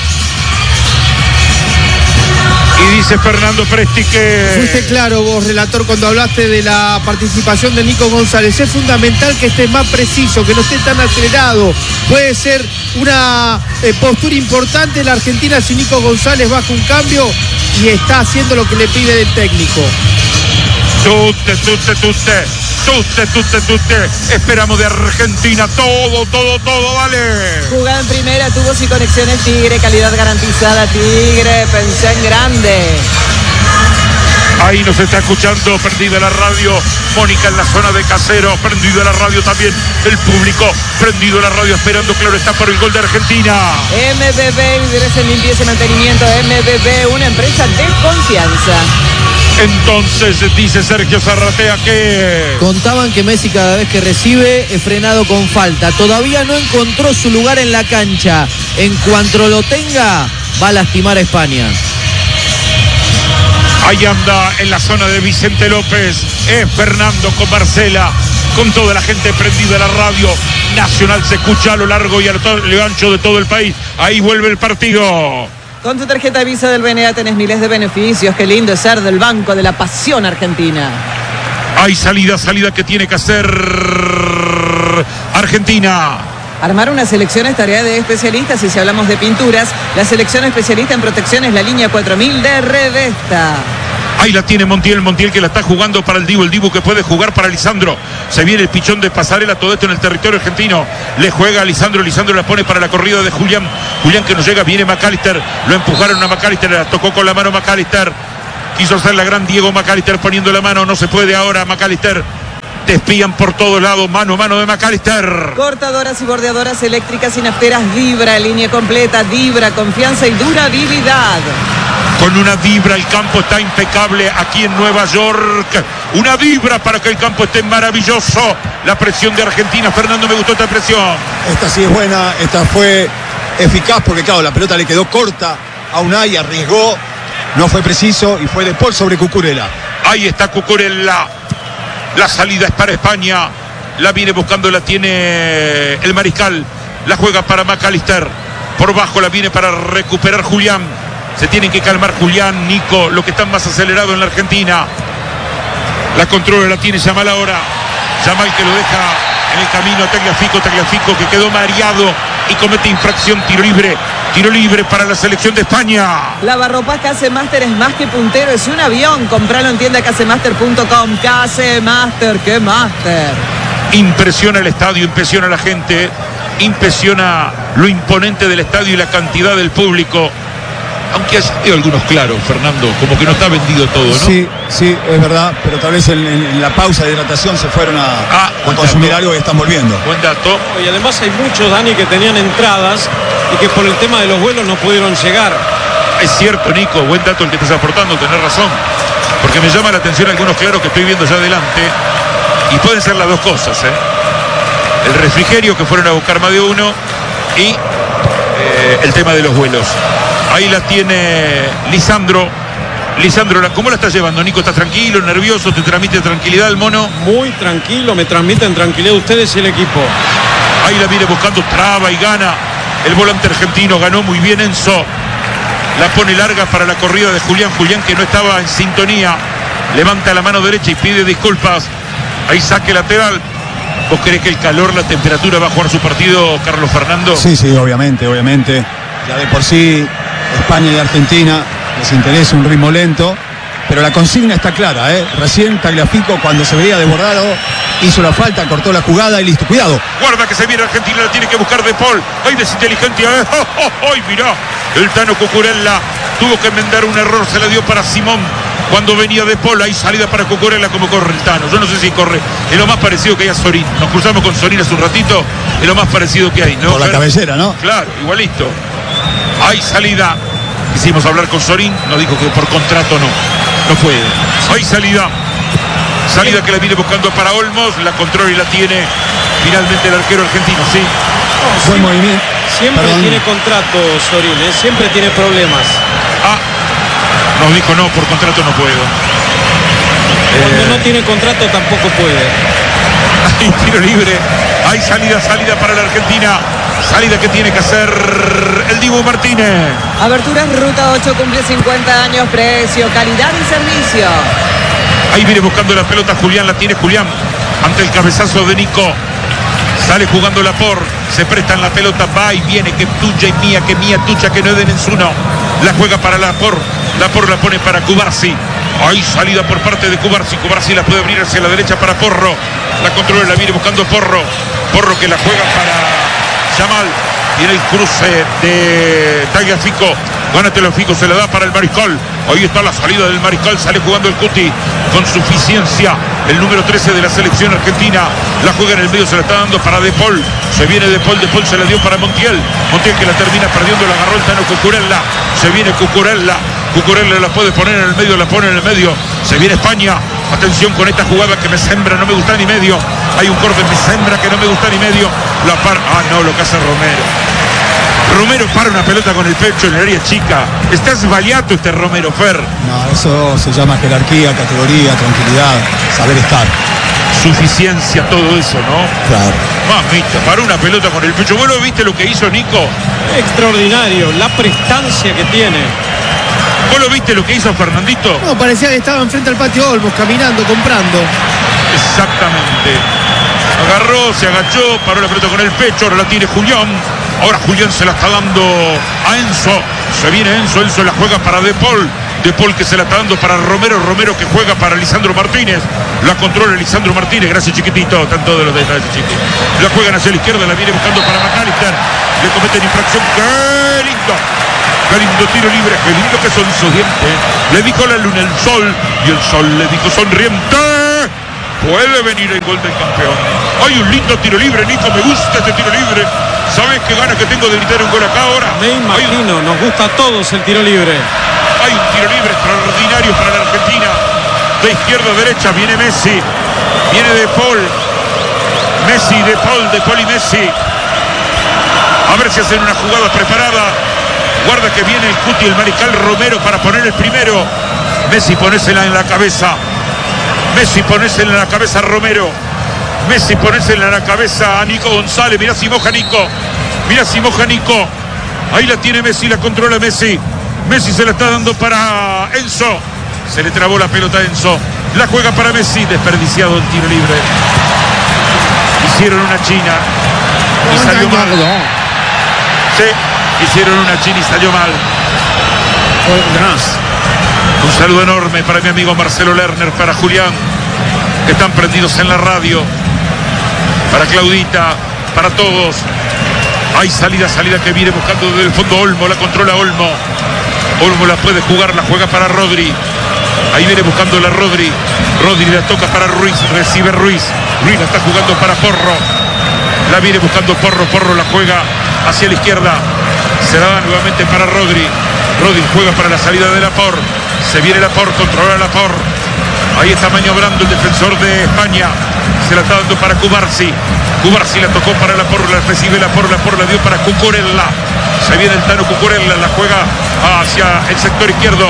Y dice Fernando Presti que... Fuiste claro vos, relator, cuando hablaste de la participación de Nico González. Es fundamental que esté más preciso, que no esté tan acelerado. Puede ser una eh, postura importante la Argentina si Nico González baja un cambio y está haciendo lo que le pide el técnico. Tutte, tutte, tutte, tutte, tutte, tutte. Esperamos de Argentina todo, todo, todo, dale. Jugada en primera, tubos y conexiones Tigre, calidad garantizada Tigre, pensé en grande. Ahí nos está escuchando, prendida la radio, Mónica en la zona de Casero, prendido la radio también, el público, prendido la radio esperando, claro está, por el gol de Argentina. M B B, líderes en limpieza y mantenimiento, M B B, una empresa de confianza. Entonces dice Sergio Zarratea que... Contaban que Messi cada vez que recibe es frenado con falta. Todavía no encontró su lugar en la cancha. En cuanto lo tenga, va a lastimar a España. Ahí anda en la zona de Vicente López, es Fernando con Marcela, con toda la gente prendida a la radio. Nacional se escucha a lo largo y a lo ancho de todo el país. Ahí vuelve el partido. Con tu tarjeta Visa del B N A tenés miles de beneficios. Qué lindo es ser del Banco de la Pasión Argentina. Hay salida, salida que tiene que hacer Argentina. Armar una selección es tarea de especialistas y si hablamos de pinturas, la selección especialista en protección es la línea cuatro mil de Redesta. Ahí la tiene Montiel, Montiel que la está jugando para el Dibu, el Dibu que puede jugar para Lisandro. Se viene el pichón de Pasarela, todo esto en el territorio argentino. Le juega a Lisandro, Lisandro la pone para la corrida de Julián. Julián que no llega, viene McAllister. Lo empujaron a McAllister, la tocó con la mano McAllister. Quiso hacer la gran Diego McAllister poniendo la mano, no se puede ahora McAllister. Te espían por todos lados, mano a mano de McAllister. Cortadoras y bordeadoras eléctricas y nafteras Vibra, línea completa, Vibra, confianza y durabilidad. Con una Vibra el campo está impecable aquí en Nueva York. Una Vibra para que el campo esté maravilloso. La presión de Argentina, Fernando, me gustó esta presión. Esta sí es buena, esta fue eficaz porque claro, la pelota le quedó corta a Unai, arriesgó, no fue preciso y fue de Paul sobre Cucurella. Ahí está Cucurella. La salida es para España. La viene buscando, la tiene el Mariscal. La juega para McAllister. Por bajo la viene para recuperar Julián. Se tienen que calmar Julián, Nico, lo que están más acelerado en la Argentina. La controla, la tiene Yamal ahora. Yamal que lo deja en el camino a Tagliafico, Tagliafico que quedó mareado y comete infracción, tiro libre. Tiro libre para la selección de España. Lavarropas Casemaster es más que puntero, es un avión. Compralo en tienda casemaster punto com. Casemaster, qué master. Impresiona el estadio, impresiona a la gente, impresiona lo imponente del estadio y la cantidad del público. Aunque hay algunos claros, Fernando, como que no está vendido todo, ¿no? Sí, sí, es verdad, pero tal vez en, en la pausa de hidratación se fueron a, ah, a consumir algo y están volviendo. Buen dato. Y además hay muchos, Dani, que tenían entradas y que por el tema de los vuelos no pudieron llegar. Es cierto, Nico, buen dato el que estás aportando, tenés razón. Porque me llama la atención algunos claros que estoy viendo ya adelante. Y pueden ser las dos cosas, ¿eh? El refrigerio que fueron a buscar más de uno y eh, el tema de los vuelos. Ahí la tiene Lisandro. Lisandro, ¿cómo la está llevando, Nico? ¿Estás tranquilo, nervioso? ¿Te transmite tranquilidad el mono? Muy tranquilo, me transmiten tranquilidad ustedes y el equipo. Ahí la viene buscando, traba y gana. El volante argentino ganó muy bien Enzo. La pone larga para la corrida de Julián. Julián que no estaba en sintonía. Levanta la mano derecha y pide disculpas. Ahí saque lateral. ¿Vos crees que el calor, la temperatura va a jugar su partido, Carlos Fernando? Sí, sí, obviamente, obviamente. Ya de por sí España y Argentina les interesa un ritmo lento, pero la consigna está clara, ¿eh? Recién Tagliafico, cuando se veía desbordado, hizo la falta, cortó la jugada y listo. Cuidado. Guarda que se viene Argentina, la tiene que buscar De Paul. ¡Ay, desinteligente! ¡Ay, oh, oh, oh! Mirá! El Tano Cucurella tuvo que enmendar un error, se la dio para Simón. Cuando venía De Paul, hay salida para Cucurella, como corre el Tano. Yo no sé si corre. Es lo más parecido que hay a Sorín. Nos cruzamos con Sorín hace un ratito. Es lo más parecido que hay, ¿no? Por la Pero, cabecera, ¿no? Claro, igualito. Hay salida. Quisimos hablar con Sorín, nos dijo que por contrato no, no puede. Hay salida. Salida que la viene buscando para Olmos, la controla y la tiene finalmente el arquero argentino, sí. No, Buen siempre, movimiento. siempre Perdón. tiene contrato Sorín, ¿eh? Siempre tiene problemas. Ah, nos dijo no, por contrato no puedo. Cuando Eh, no tiene contrato tampoco puede. Hay tiro libre, hay salida, salida para la Argentina. Salida que tiene que hacer el Dibu Martínez. Aberturas Ruta ocho cumple cincuenta años, precio, calidad y servicio. Ahí viene buscando la pelota Julián, la tiene Julián ante el cabezazo de Nico. Sale jugando la por, se prestan la pelota, va y viene, que tuya y mía, que mía, tuya, que no den en su no. La juega para la por, la por la pone para Cubarsi. Hay salida por parte de Cubarsi, Cubarsi la puede abrir hacia la derecha para Porro. La controla, la viene buscando Porro. Porro que la juega para Yamal. Tiene el cruce de Tagliafico. Gánatelo, Fico, se la da para el Mariscal. Ahí está la salida del Mariscal. Sale jugando el Cuti con suficiencia. El número trece de la selección argentina. La juega en el medio, se la está dando para De Paul. Se viene De Paul, De Paul se la dio para Montiel. Montiel que la termina perdiendo, la agarró el Tano Cucurella. Se viene Cucurella. Cucurella la puede poner en el medio, la pone en el medio. Se viene España. Atención con esta jugada que me sembra, no me gusta ni medio. Hay un corte, me sembra que no me gusta ni medio. La par... Ah, no, lo que hace Romero. Romero para una pelota con el pecho en el área chica. Está esbaliato este Romero, Fer. No, eso se llama jerarquía, categoría, tranquilidad, saber estar. Suficiencia, todo eso, ¿no? Claro. Mamita, para una pelota con el pecho. ¿Vos lo viste lo que hizo Nico? Extraordinario, la prestancia que tiene. ¿Vos lo viste lo que hizo Fernandito? No, parecía que estaba enfrente al patio Olmos, caminando, comprando. Exactamente. Agarró, se agachó, paró la pelota con el pecho, ahora la tiene Julián. Ahora Julián se la está dando a Enzo. Se viene Enzo, Enzo la juega para De Paul. De Paul que se la está dando para Romero. Romero que juega para Lisandro Martínez. La controla Lisandro Martínez. Gracias, chiquitito. Están todos los detalles, chiquitito. La juegan hacia la izquierda. La viene buscando para McAllister. Le cometen infracción. ¡Qué lindo! ¡Qué lindo tiro libre! ¡Qué lindo que son sus dientes! Le dijo la luna, el sol. Y el sol le dijo sonriente. Puede venir el gol del campeón. Hay un lindo tiro libre, Nico. Me gusta este tiro libre. ¿Sabes qué ganas que tengo de gritar un gol acá ahora? Me imagino, un... nos gusta a todos el tiro libre. Hay un tiro libre extraordinario para la Argentina. De izquierda a derecha viene Messi. Viene De Paul. Messi, De Paul, De Paul y Messi. A ver si hacen una jugada preparada. Guarda que viene el Cuti, el mariscal Romero para poner el primero. Messi, ponésela en la cabeza. Messi, ponésela en la cabeza a Romero. Messi, ponésela en la cabeza a Nico González. Mirá si moja Nico. Mirá si moja Nico. Ahí la tiene Messi, la controla Messi. Messi se la está dando para Enzo. Se le trabó la pelota a Enzo. La juega para Messi. Desperdiciado el tiro libre. Hicieron una china y salió mal. Sí, hicieron una china y salió mal. Un saludo enorme para mi amigo Marcelo Lerner, para Julián, que están prendidos en la radio, para Claudita, para todos. Hay salida, salida que viene buscando desde el fondo Olmo, la controla Olmo. Olmo la puede jugar, la juega para Rodri. Ahí viene buscando la Rodri. Rodri la toca para Ruiz, recibe Ruiz. Ruiz la está jugando para Porro. La viene buscando Porro, Porro la juega hacia la izquierda. Se la da nuevamente para Rodri. Rodri juega para la salida de Lapor. Se viene Lapor, controla Lapor. Ahí está maniobrando el defensor de España. Se la está dando para Cubarsi. Cubarsi la tocó para Lapor, la recibe Lapor, Lapor la dio para Cucurella. Se viene el Tano Cucurella, la juega hacia el sector izquierdo.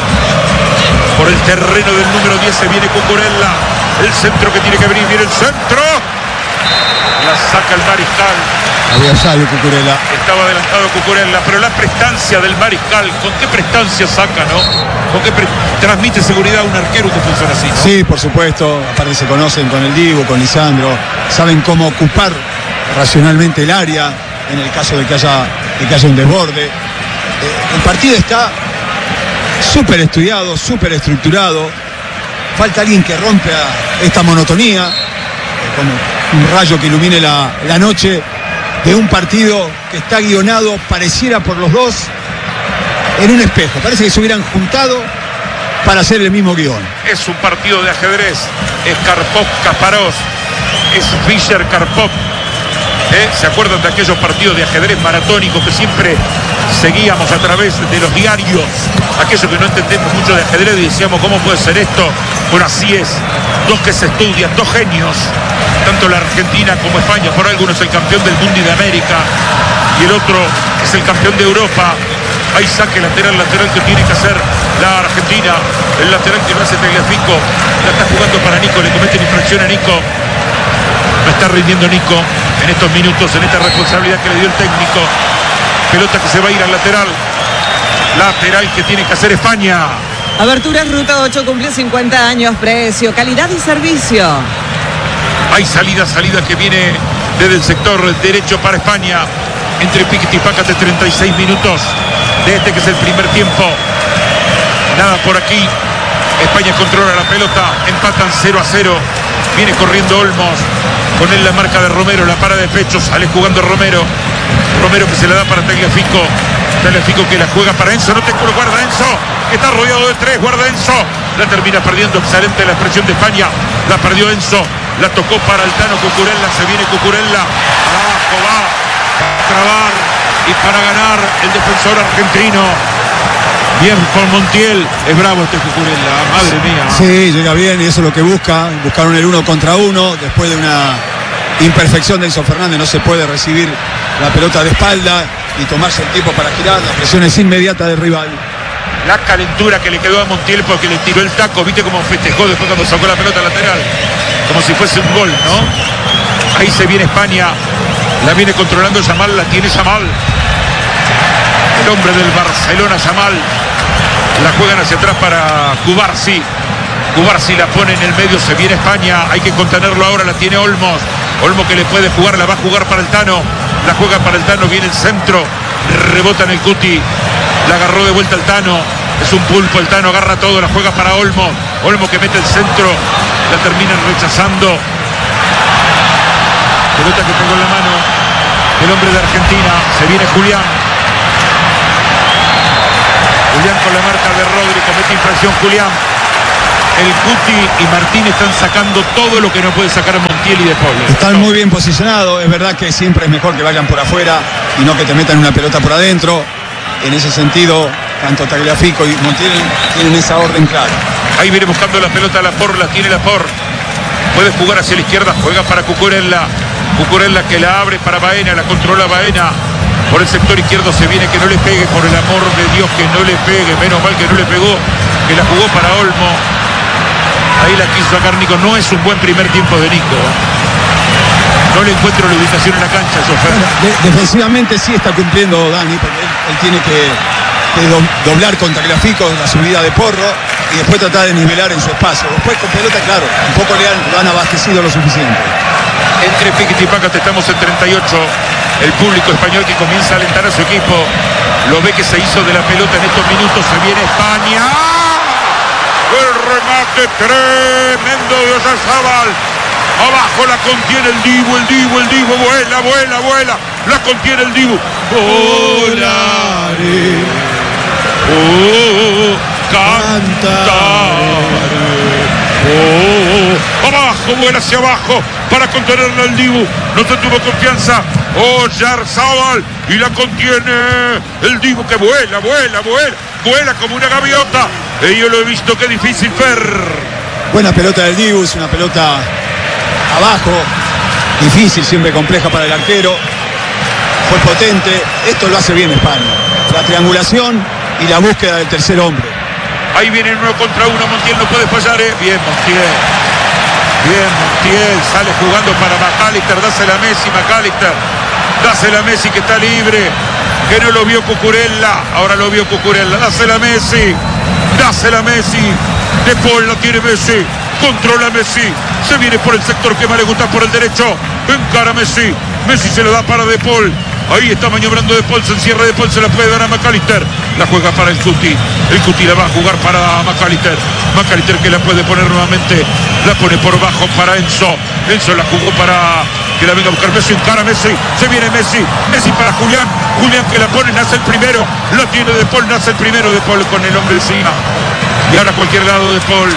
Por el terreno del número diez se viene Cucurella. El centro que tiene que venir, viene el centro. La saca el mariscal. Había salvo Cucurella. Estaba adelantado Cucurella, pero la prestancia del mariscal, ¿con qué prestancia saca, no? ¿Con qué pre... transmite seguridad a un arquero un defensor así, no? Sí, por supuesto. Aparte se conocen con el Diego, con Lisandro. Saben cómo ocupar racionalmente el área en el caso de que haya, de que haya un desborde. Eh, el partido está súper estudiado, súper estructurado. Falta alguien que rompa esta monotonía, eh, como un rayo que ilumine la, la noche de un partido que está guionado, pareciera por los dos, en un espejo. Parece que se hubieran juntado para hacer el mismo guión. Es un partido de ajedrez. Es Karpov, Kasparov. Es Fischer, Karpov. ¿Eh? ¿Se acuerdan de aquellos partidos de ajedrez maratónicos que siempre seguíamos a través de los diarios? Aquellos que no entendemos mucho de ajedrez y decíamos, ¿cómo puede ser esto? Bueno, así es. Dos que se estudian, dos genios. Tanto la Argentina como España. Por algo uno es el campeón del mundo y de América. Y el otro es el campeón de Europa. Hay saque lateral, lateral que tiene que hacer la Argentina. El lateral que no hace Tagliafico. La está jugando para Nico. Le cometen infracción a Nico. No está rindiendo Nico en estos minutos, en esta responsabilidad que le dio el técnico. Pelota que se va a ir al lateral. Lateral que tiene que hacer España. Aberturas Ruta ocho cumple cincuenta años. Precio, calidad y servicio. Hay salida, salida que viene desde el sector derecho para España. Entre Piquet y Pácate, treinta y seis minutos de este que es el primer tiempo. Nada por aquí. España controla la pelota. Empatan cero a cero. Viene corriendo Olmos. Con él la marca de Romero. La para de pecho. Sale jugando Romero. Romero que se la da para Tagliafico. Tagliafico que la juega para Enzo. No te culo, guarda Enzo. Está rodeado de tres. Guarda Enzo. La termina perdiendo. Excelente la expresión de España. La perdió Enzo. La tocó para el Tano Cucurella. Se viene Cucurella. Abajo va. Para trabar y para ganar el defensor argentino. Bien por Montiel. Es bravo este Cucurella. Madre mía. Sí, llega bien y eso es lo que busca. Buscaron el uno contra uno. Después de una imperfección de Enzo Fernández, no se puede recibir la pelota de espalda y tomarse el tiempo para girar. La presión es inmediata del rival. La calentura que le quedó a Montiel porque le tiró el taco. ¿Viste cómo festejó después cuando sacó la pelota lateral? Como si fuese un gol, ¿no? Ahí se viene España. La viene controlando Yamal. La tiene Yamal. El hombre del Barcelona, Yamal. La juegan hacia atrás para Cubarsi. Cubarsi la pone en el medio. Se viene España. Hay que contenerlo ahora. La tiene Olmos. Olmos que le puede jugar. La va a jugar para el Tano. La juega para el Tano. Viene el centro. Rebota en el Cuti. La agarró de vuelta el Tano. Es un pulpo, el Tano agarra todo, la juega para Olmo. Olmo que mete el centro, la terminan rechazando. Pelota que pegó en la mano el hombre de Argentina. Se viene Julián. Julián con la marca de Rodri, comete infracción Julián. El Cuti y Martín están sacando todo lo que no puede sacar Montiel y De Paul. Están muy bien posicionados, es verdad que siempre es mejor que vayan por afuera y no que te metan una pelota por adentro. En ese sentido, tanto Tagliafico y Montiel tienen esa orden clara. Ahí viene buscando la pelota Lapor, la tiene Lapor. Puede jugar hacia la izquierda, juega para Cucurella. Cucurella que la abre para Baena, la controla Baena. Por el sector izquierdo se viene, que no le pegue, por el amor de Dios que no le pegue, menos mal que no le pegó, que la jugó para Olmo. Ahí la quiso sacar Nico, no es un buen primer tiempo de Nico. No le encuentro la ubicación en la cancha, Sofer. Bueno, de, defensivamente sí está cumpliendo Dani, porque él, él tiene que, que do, doblar con Tagliafico en la subida de Porro y después tratar de nivelar en su espacio. Después con pelota, claro, un poco le han, lo han abastecido lo suficiente. Entre Piquet y Pácate estamos en treinta y ocho. El público español que comienza a alentar a su equipo. Lo ve que se hizo de la pelota en estos minutos. Se viene España. El remate tremendo de Oyarzabal. Abajo la contiene el Dibu, el Dibu, el Dibu. Vuela, vuela, vuela. La contiene el Dibu. Volaré. Oh, cantaré. Oh, abajo, vuela hacia abajo para contenerla el Dibu. No se tuvo confianza Oyarzabal y la contiene el Dibu, que vuela, vuela, vuela, vuela como una gaviota. Y yo lo he visto, qué difícil, Fer. Buena pelota del Dibu, es una pelota abajo, difícil, siempre compleja para el arquero. Fue potente, esto lo hace bien España. La triangulación y la búsqueda del tercer hombre. Ahí viene uno contra uno, Montiel no puede fallar, ¿eh? Bien, Montiel. Bien, Montiel, sale jugando para McAllister, dásela a Messi, McAllister. Dásela a Messi que está libre, que no lo vio Cucurella, ahora lo vio Cucurella. Dásela a Messi, dásela a Messi. De Paul la tiene Messi, controla Messi. Se viene por el sector que más le gusta, por el derecho. Encara Messi, Messi se lo da para De Paul. Ahí está maniobrando De Paul, se encierra De Paul, se la puede dar a McAllister. La juega para el Cuti. El Cuti la va a jugar para McAllister. McAllister que la puede poner nuevamente. La pone por bajo para Enzo. Enzo la jugó para que la venga a buscar Messi. Encara Messi. Se viene Messi. Messi para Julián. Julián que la pone, nace el primero. La tiene De Paul, nace el primero. De Paul con el hombre encima. Y ahora a cualquier lado De Paul.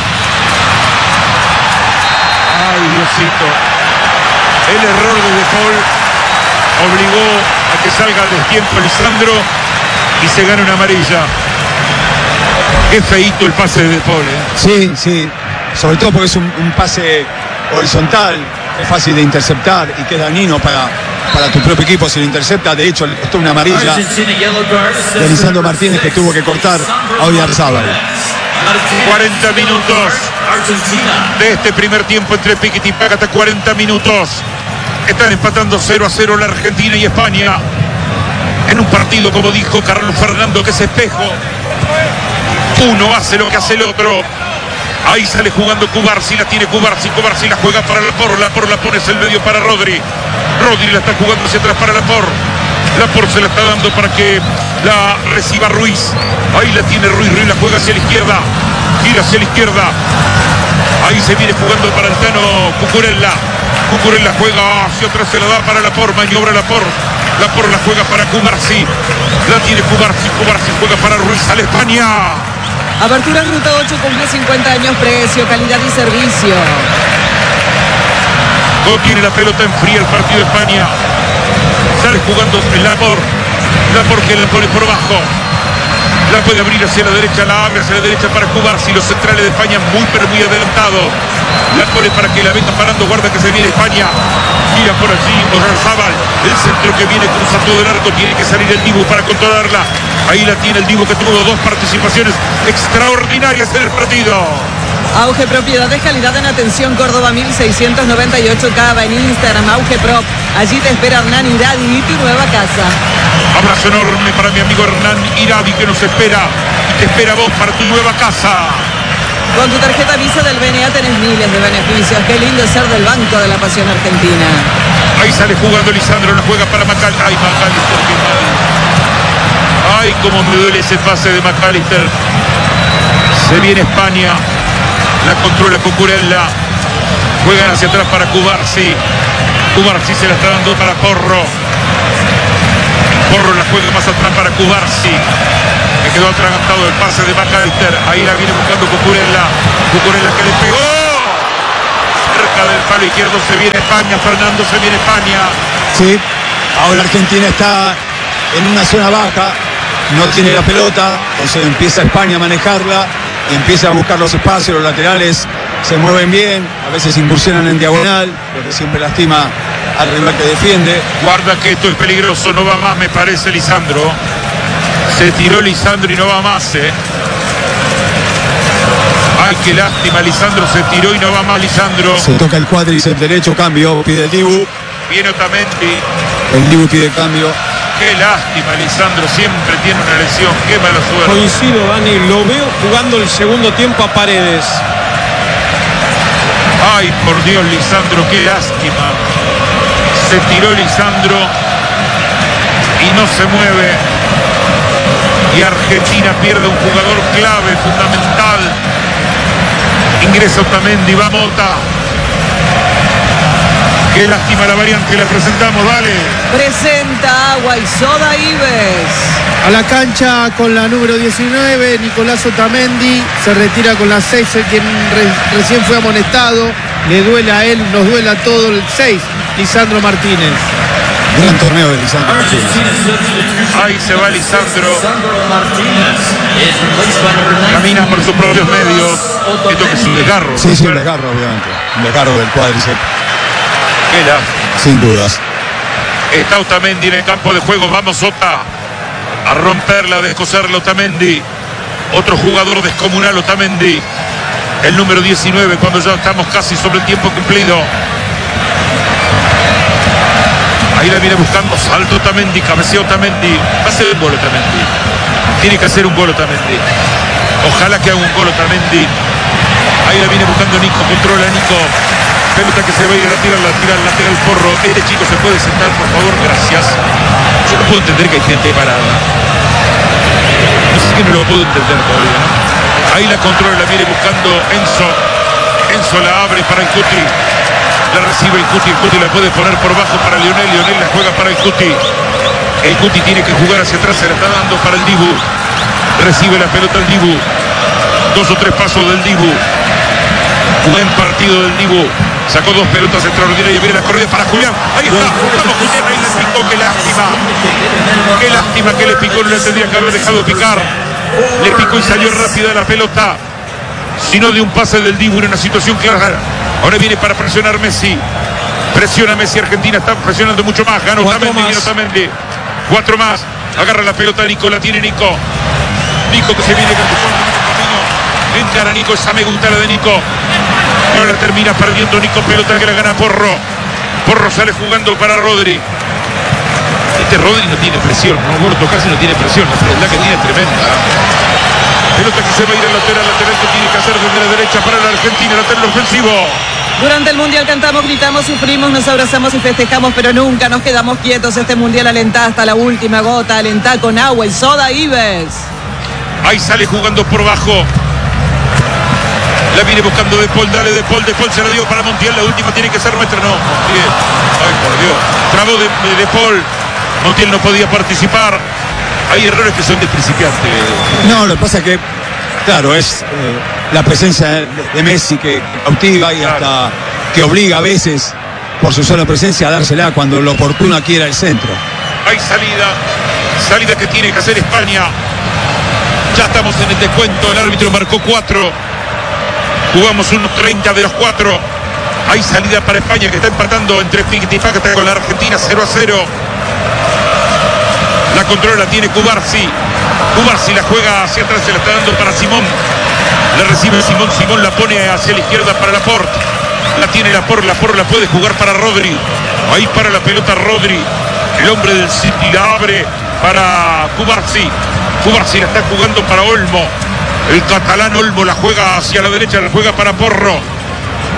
Ay, Diosito. El error de De Paul obligó a que salga a destiempo Lisandro y se gana una amarilla. Qué feíto el pase de De Paul, ¿eh? Sí, sí, sobre todo porque es un, un pase horizontal, es fácil de interceptar y que es dañino para, para tu propio equipo si lo intercepta. De hecho, esto es una amarilla de Lisandro Martínez, que tuvo que cortar a Oyarzabal. cuarenta minutos de este primer tiempo entre Piquet y Pácate. cuarenta minutos. Están empatando cero a cero la Argentina y España en un partido, como dijo Carlos Fernando, que es espejo. Uno hace lo que hace el otro. Ahí sale jugando Cubarsi, la tiene Cubarsi, Cubarsi la juega para Lapor, Lapor la pone el medio para Rodri. Rodri la está jugando hacia atrás para Lapor. Lapor se la está dando para que la reciba Ruiz. Ahí la tiene Ruiz, Ruiz la juega hacia la izquierda. Gira hacia la izquierda. Ahí se viene jugando para el Tano Cucurella. Cucurella juega hacia atrás, se la da para Lapor, maniobra Lapor. Lapor la juega para Cubarsi. La tiene Cubarsi, Cubarsi juega para Ruiz, sale España. Apertura en Ruta ocho cumple cincuenta años, precio, calidad y servicio. No tiene la pelota, enfría el partido de España. Sale jugando el Lapor. Lapor que la pone por bajo. La puede abrir hacia la derecha, la abre hacia la derecha para Cubarsi. Los centrales de España muy pero muy adelantados. La pone para que la venga parando, guarda que se viene España. Gira por allí Oyarzabal. El centro que viene cruzando del arco, tiene que salir el Dibu para controlarla. Ahí la tiene el Dibu, que tuvo dos participaciones extraordinarias en el partido. Auge Propiedades, calidad en atención, Córdoba mil seiscientos noventa y ocho, Cava, en Instagram, Auge Prop. Allí te espera Hernán Iradi y tu nueva casa. Abrazo enorme para mi amigo Hernán Iradi, que nos espera y te espera vos para tu nueva casa. Con tu tarjeta Visa del B N A tenés miles de beneficios. Qué lindo ser del Banco de la Pasión Argentina. Ahí sale jugando Lisandro, la juega para Macal. Ay, Macalister, qué mal. Ay, cómo me duele ese pase de McAllister. Se viene España. La controla Cucurella. Juegan hacia atrás para Cubarsi. Cubarsi se la está dando para Porro. Porro la juega más atrás para Cubarsi. Me quedó atragantado el pase de McAllister. Ahí la viene buscando Cucurella. Cucurella que le pegó. Cerca del palo izquierdo se viene España. Fernando, se viene España. Sí, ahora Argentina está en una zona baja. No tiene la pelota. Entonces empieza España a manejarla. Empieza a buscar los espacios. Los laterales se mueven bien. A veces incursionan en diagonal. Lo que siempre lastima al rival que defiende. Guarda que esto es peligroso. No va más, me parece, Lisandro. Se tiró Lisandro y no va más, eh. Ay, qué lástima, Lisandro se tiró y no va más, Lisandro. Se toca el cuádriceps derecho, cambio, pide el Dibu. Viene Otamendi. El Dibu pide cambio. Qué lástima, Lisandro, siempre tiene una lesión, qué mala suerte. Coincido, Dani, lo veo jugando el segundo tiempo a Paredes. Ay, por Dios, Lisandro, qué lástima. Se tiró Lisandro y no se mueve. Y Argentina pierde un jugador clave, fundamental. Ingresa Otamendi, va Mota. Qué lástima la variante que le presentamos, dale. Presenta Agua y Soda Ives. A la cancha con la número diecinueve, Nicolás Otamendi. Se retira con la seis, quien re- recién fue amonestado. Le duele a él, nos duele a todo el seis, Lisandro Martínez. Gran torneo de Lisandro. Ahí se va Lisandro. Camina por sus propios medios. Esto que es un desgarro. Sí, sí, un desgarro, obviamente. Un desgarro del cuádriceps. Qué lástima. Sin dudas. Está Otamendi en el campo de juego. Vamos, Ota. A romperla, a descoserla Otamendi. Otro jugador descomunal, Otamendi. El número diecinueve, cuando ya estamos casi sobre el tiempo cumplido. Ahí la viene buscando, salto Otamendi, cabeceo Otamendi. Va a ser un gol Otamendi. Tiene que hacer un gol Otamendi. Ojalá que haga un gol Otamendi. Ahí la viene buscando Nico, controla Nico. Pelota que se va a ir a tirar, la tira al lateral Porro. Este chico se puede sentar, por favor, gracias. Yo no puedo entender que hay gente parada. No sé si no lo puedo entender todavía. Ahí la controla, la viene buscando Enzo. Enzo la abre para el Cuti. La recibe el Cuti, el Cuti la puede poner por bajo para Lionel. Lionel la juega para el Cuti. El Cuti tiene que jugar hacia atrás, se la está dando para el Dibu. Recibe la pelota el Dibu. Dos o tres pasos del Dibu. Buen partido del Dibu. Sacó dos pelotas extraordinarias y viene la corrida para Julián. Ahí está. Vamos, Julián, ahí le picó. Qué lástima. Qué lástima que le picó. No le tendría que haber dejado picar. Le picó y salió rápida la pelota. Sino de un pase del Dibu en una situación clara. Ahora viene para presionar Messi. Presiona Messi. Argentina está presionando mucho más. Gana Otamendi. Viene Otamendi. Cuatro más. Agarra la pelota Nico. La tiene Nico. Nico que se viene con su camino. Encara Nico. Esa me gusta la de Nico. No la termina perdiendo Nico. Pelota que la gana Porro. Porro sale jugando para Rodri. Este Rodri no tiene presión. No, Gordo casi no tiene presión. La verdad que tiene tremenda. Pelota que se va a ir al lateral. Lateral que tiene que hacer desde la derecha para la Argentina. Lateral ofensivo. Durante el Mundial cantamos, gritamos, sufrimos, nos abrazamos y festejamos, pero nunca nos quedamos quietos. Este Mundial alentá hasta la última gota. Alentá con Agua y Soda Ives. Ahí sale jugando por bajo. La viene buscando De Paul, dale De Paul, De Paul se la dio para Montiel, la última tiene que ser nuestra, no, Montiel, ay por Dios, trabó de, de, de Paul, Montiel no podía participar, hay errores que son de principiante. No, lo que pasa es que, claro, es eh, la presencia de, de Messi que cautiva y Claro. hasta que obliga a veces, por su sola presencia, a dársela cuando lo oportuno aquí era el centro. Hay salida, salida que tiene que hacer España, ya estamos en el descuento, el árbitro marcó cuatro. Jugamos unos treinta de los cuatro. Hay salida para España que está empatando entre Piquitipaca con la Argentina cero a cero. La controla tiene Cubarsi. Cubarsi la juega hacia atrás, se la está dando para Simón. La recibe Simón, Simón la pone hacia la izquierda para Laporte. La tiene Laporte, Laporte la puede jugar para Rodri. Ahí para la pelota Rodri. El hombre del City la abre para Cubarsi. Cubarsi la está jugando para Olmo. El catalán Olmo la juega hacia la derecha, la juega para Porro.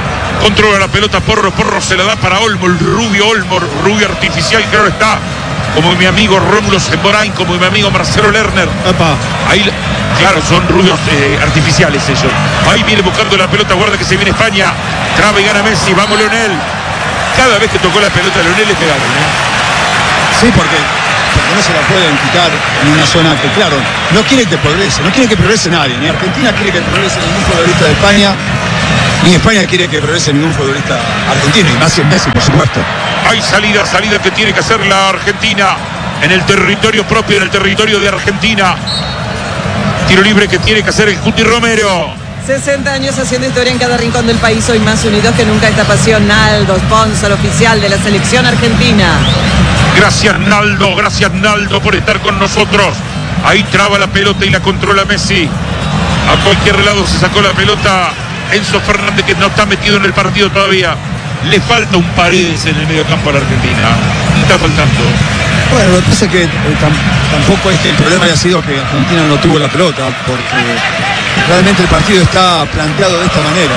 Controla la pelota Porro, Porro se la da para Olmo, el rubio Olmo, rubio artificial, claro está. como mi amigo Rómulo Semborain, como mi amigo Marcelo Lerner. Epa. Ahí, claro, son ruidos eh, artificiales ellos. Ahí viene buscando la pelota, guarda que se viene España. Traba y gana Messi, vamos Leonel. Cada vez que tocó la pelota Leonel le pegaron, ¿eh? Sí, porque, porque no se la pueden quitar en una zona que, claro, no quiere que progrese, no quiere que progrese nadie. Ni Argentina quiere que progrese ningún futbolista de España, ni España quiere que progrese ningún futbolista argentino, y más en Messi, por supuesto. Hay salida, salida que tiene que hacer la Argentina en el territorio propio, en el territorio de Argentina. Tiro libre que tiene que hacer el Cuti Romero. sesenta años haciendo historia en cada rincón del país, hoy más unidos que nunca esta pasión. Naldo, sponsor oficial de la selección argentina. Gracias Naldo, gracias Naldo por estar con nosotros. Ahí traba la pelota y la controla Messi. A cualquier lado se sacó la pelota Enzo Fernández, que no está metido en el partido todavía. Le falta un Paredes en el medio campo a la Argentina. Está faltando. Bueno, lo que pasa es que eh, tam- tampoco es que el problema haya sido que Argentina no tuvo la pelota, porque realmente el partido está planteado de esta manera,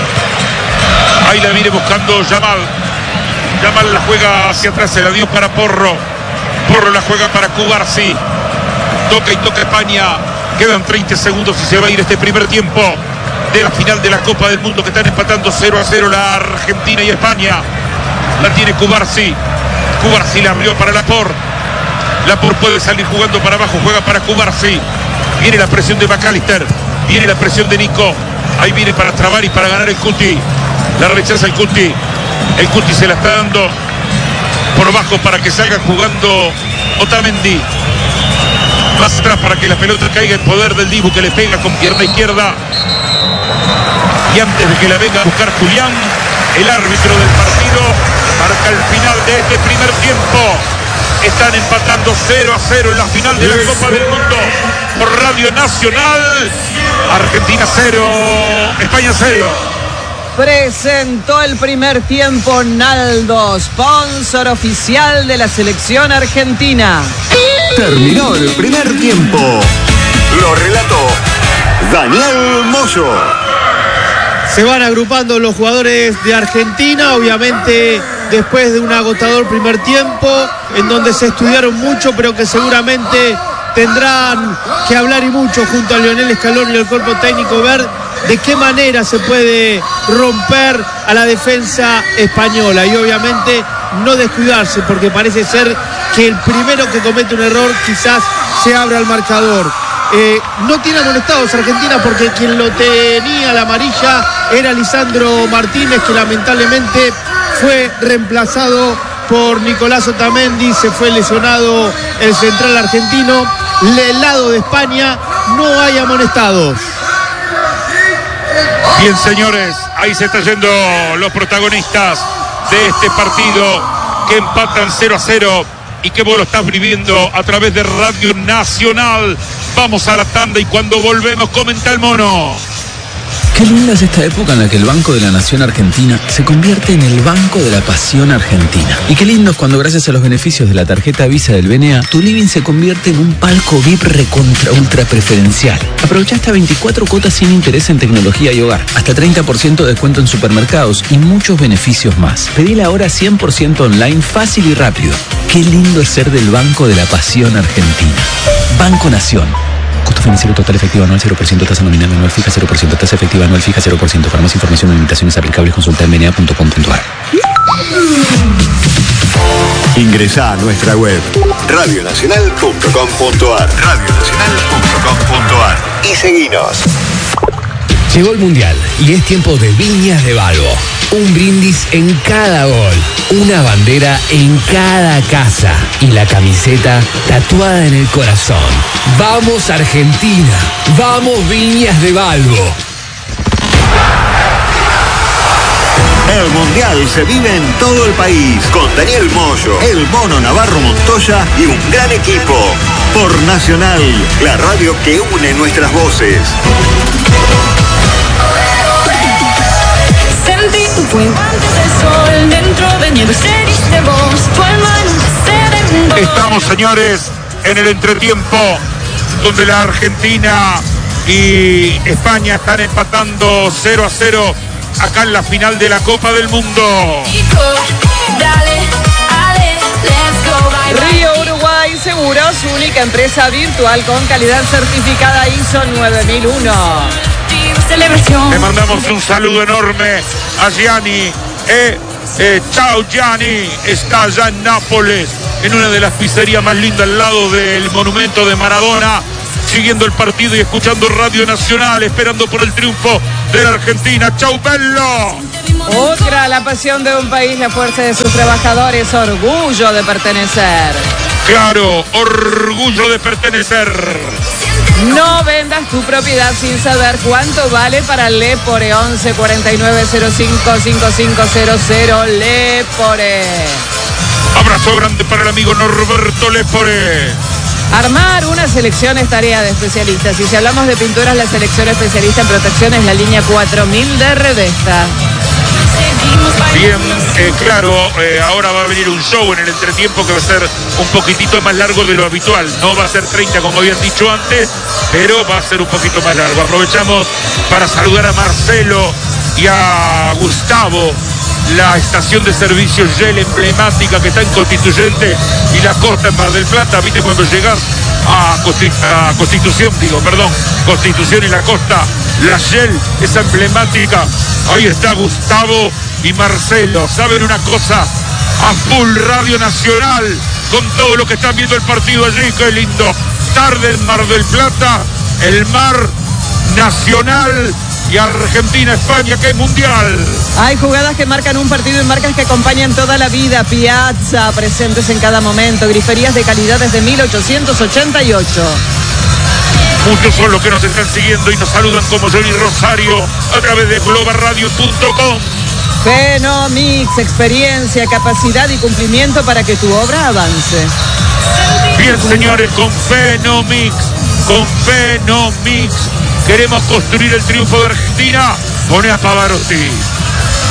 ¿no? Ahí la viene buscando Yamal. Yamal la juega hacia atrás, se la dio para Porro. Porro la juega para Cubarsi. Toca y toca España. Quedan treinta segundos y se va a ir este primer tiempo de la final de la Copa del Mundo, que están empatando cero a cero la Argentina y España. La tiene Cubarsi. Cubarsi la abrió para Laporte. Laporte puede salir jugando para abajo, juega para Cubarsi. Viene la presión de McAllister. Viene la presión de Nico. Ahí viene para trabar y para ganar el Cuti. La rechaza el Cuti. El Cuti se la está dando por bajo para que salga jugando Otamendi. Más atrás para que la pelota caiga en poder del Dibu, que le pega con pierna izquierda. Y antes de que la venga a buscar Julián, el árbitro del partido marca el final de este primer tiempo. Están empatando cero a cero en la final de la Copa del Mundo por Radio Nacional. Argentina cero, España cero. Presentó el primer tiempo Naldo, sponsor oficial de la selección argentina. Terminó el primer tiempo. Lo relató Daniel Moyo. Se van agrupando los jugadores de Argentina, obviamente después de un agotador primer tiempo, en donde se estudiaron mucho, pero que seguramente tendrán que hablar y mucho junto a Lionel Scaloni y el cuerpo técnico, ver de qué manera se puede romper a la defensa española y obviamente no descuidarse, porque parece ser que el primero que comete un error quizás se abra el marcador. Eh, no tiene amonestados Argentina, porque quien lo tenía la amarilla era Lisandro Martínez, que lamentablemente fue reemplazado por Nicolás Otamendi. Se fue lesionado el central argentino. Del lado de España no hay amonestados. Bien, señores, ahí se están yendo los protagonistas de este partido, que empatan cero a cero y que vos lo estás viviendo a través de Radio Nacional. Vamos a la tanda y cuando volvemos comenta el mono. Qué linda es esta época en la que el Banco de la Nación Argentina se convierte en el Banco de la Pasión Argentina. Y qué lindo es cuando, gracias a los beneficios de la tarjeta Visa del B N A, tu living se convierte en un palco V I P recontra ultra preferencial. Aprovecha hasta veinticuatro cuotas sin interés en tecnología y hogar, hasta treinta por ciento de descuento en supermercados y muchos beneficios más. Pedila ahora cien por ciento online, fácil y rápido. Qué lindo es ser del Banco de la Pasión Argentina. Banco Nación. Costo financiero total efectivo anual cero por ciento, tasa nominal anual fija cero por ciento, tasa efectiva anual fija cero por ciento. Para más información o limitaciones aplicables, consulta en b n a punto com punto a r. Ingresá a nuestra web radio nacional punto com punto a r radio nacional punto com punto a r y seguinos. Llegó el Mundial y es tiempo de Viñas de Balbo. Un brindis en cada gol, una bandera en cada casa y la camiseta tatuada en el corazón. ¡Vamos Argentina! ¡Vamos Viñas de Balbo! El Mundial se vive en todo el país con Daniel Moyo, el Mono Navarro Montoya y un gran equipo. Por Nacional, la radio que une nuestras voces. Sentí tu fuego antes del sol, dentro de nieve seriste vos, tu alma nunca se vendó. Estamos, señores, en el entretiempo, donde la Argentina y España están empatando cero a cero acá en la final de la Copa del Mundo. Río, Uruguay. empresa virtual con calidad certificada I S O nueve mil uno. Le mandamos un saludo enorme a Gianni. Eh, eh, chao Gianni, está allá en Nápoles, en una de las pizzerías más lindas al lado del monumento de Maradona, siguiendo el partido y escuchando Radio Nacional, esperando por el triunfo de la Argentina. ¡Chau, Bello! Otra, la pasión de un país, la fuerza de sus trabajadores, orgullo de pertenecer. Claro, orgullo de pertenecer. No vendas tu propiedad sin saber cuánto vale para Lepore. Once cuarenta y nueve cero cinco cinco cinco cero cero. Lepore. Abrazo grande para el amigo Norberto Lepore. Armar una selección es tarea de especialistas. Y si hablamos de pinturas, la selección especialista en protección es la línea cuatro mil de Revesta. Bien, eh, claro, eh, ahora va a venir un show en el entretiempo que va a ser un poquitito más largo de lo habitual. No va a ser treinta como habían dicho antes, pero va a ser un poquito más largo. Aprovechamos para saludar a Marcelo y a Gustavo, la estación de servicio Shell emblemática que está en Constituyente y la costa en Mar del Plata. Viste cuando llegas a, Consti- a Constitución, digo, perdón, Constitución y la costa, la Shell, esa emblemática. Ahí está Gustavo y Marcelo. ¿Saben una cosa? A full Radio Nacional con todo lo que están viendo el partido allí. Qué lindo. Tarde en Mar del Plata, el mar nacional y Argentina, España, que es mundial. Hay jugadas que marcan un partido y marcas que acompañan toda la vida. Piazza, presentes en cada momento. Griferías de calidad desde mil ochocientos ochenta y ocho. Muchos son los que nos están siguiendo y nos saludan como Johnny Rosario a través de global radio punto com. Fenomix, experiencia, capacidad y cumplimiento para que tu obra avance. Bien, señores, con Fenomix, con Fenomix queremos construir el triunfo de Argentina. Pone a Pavarotti.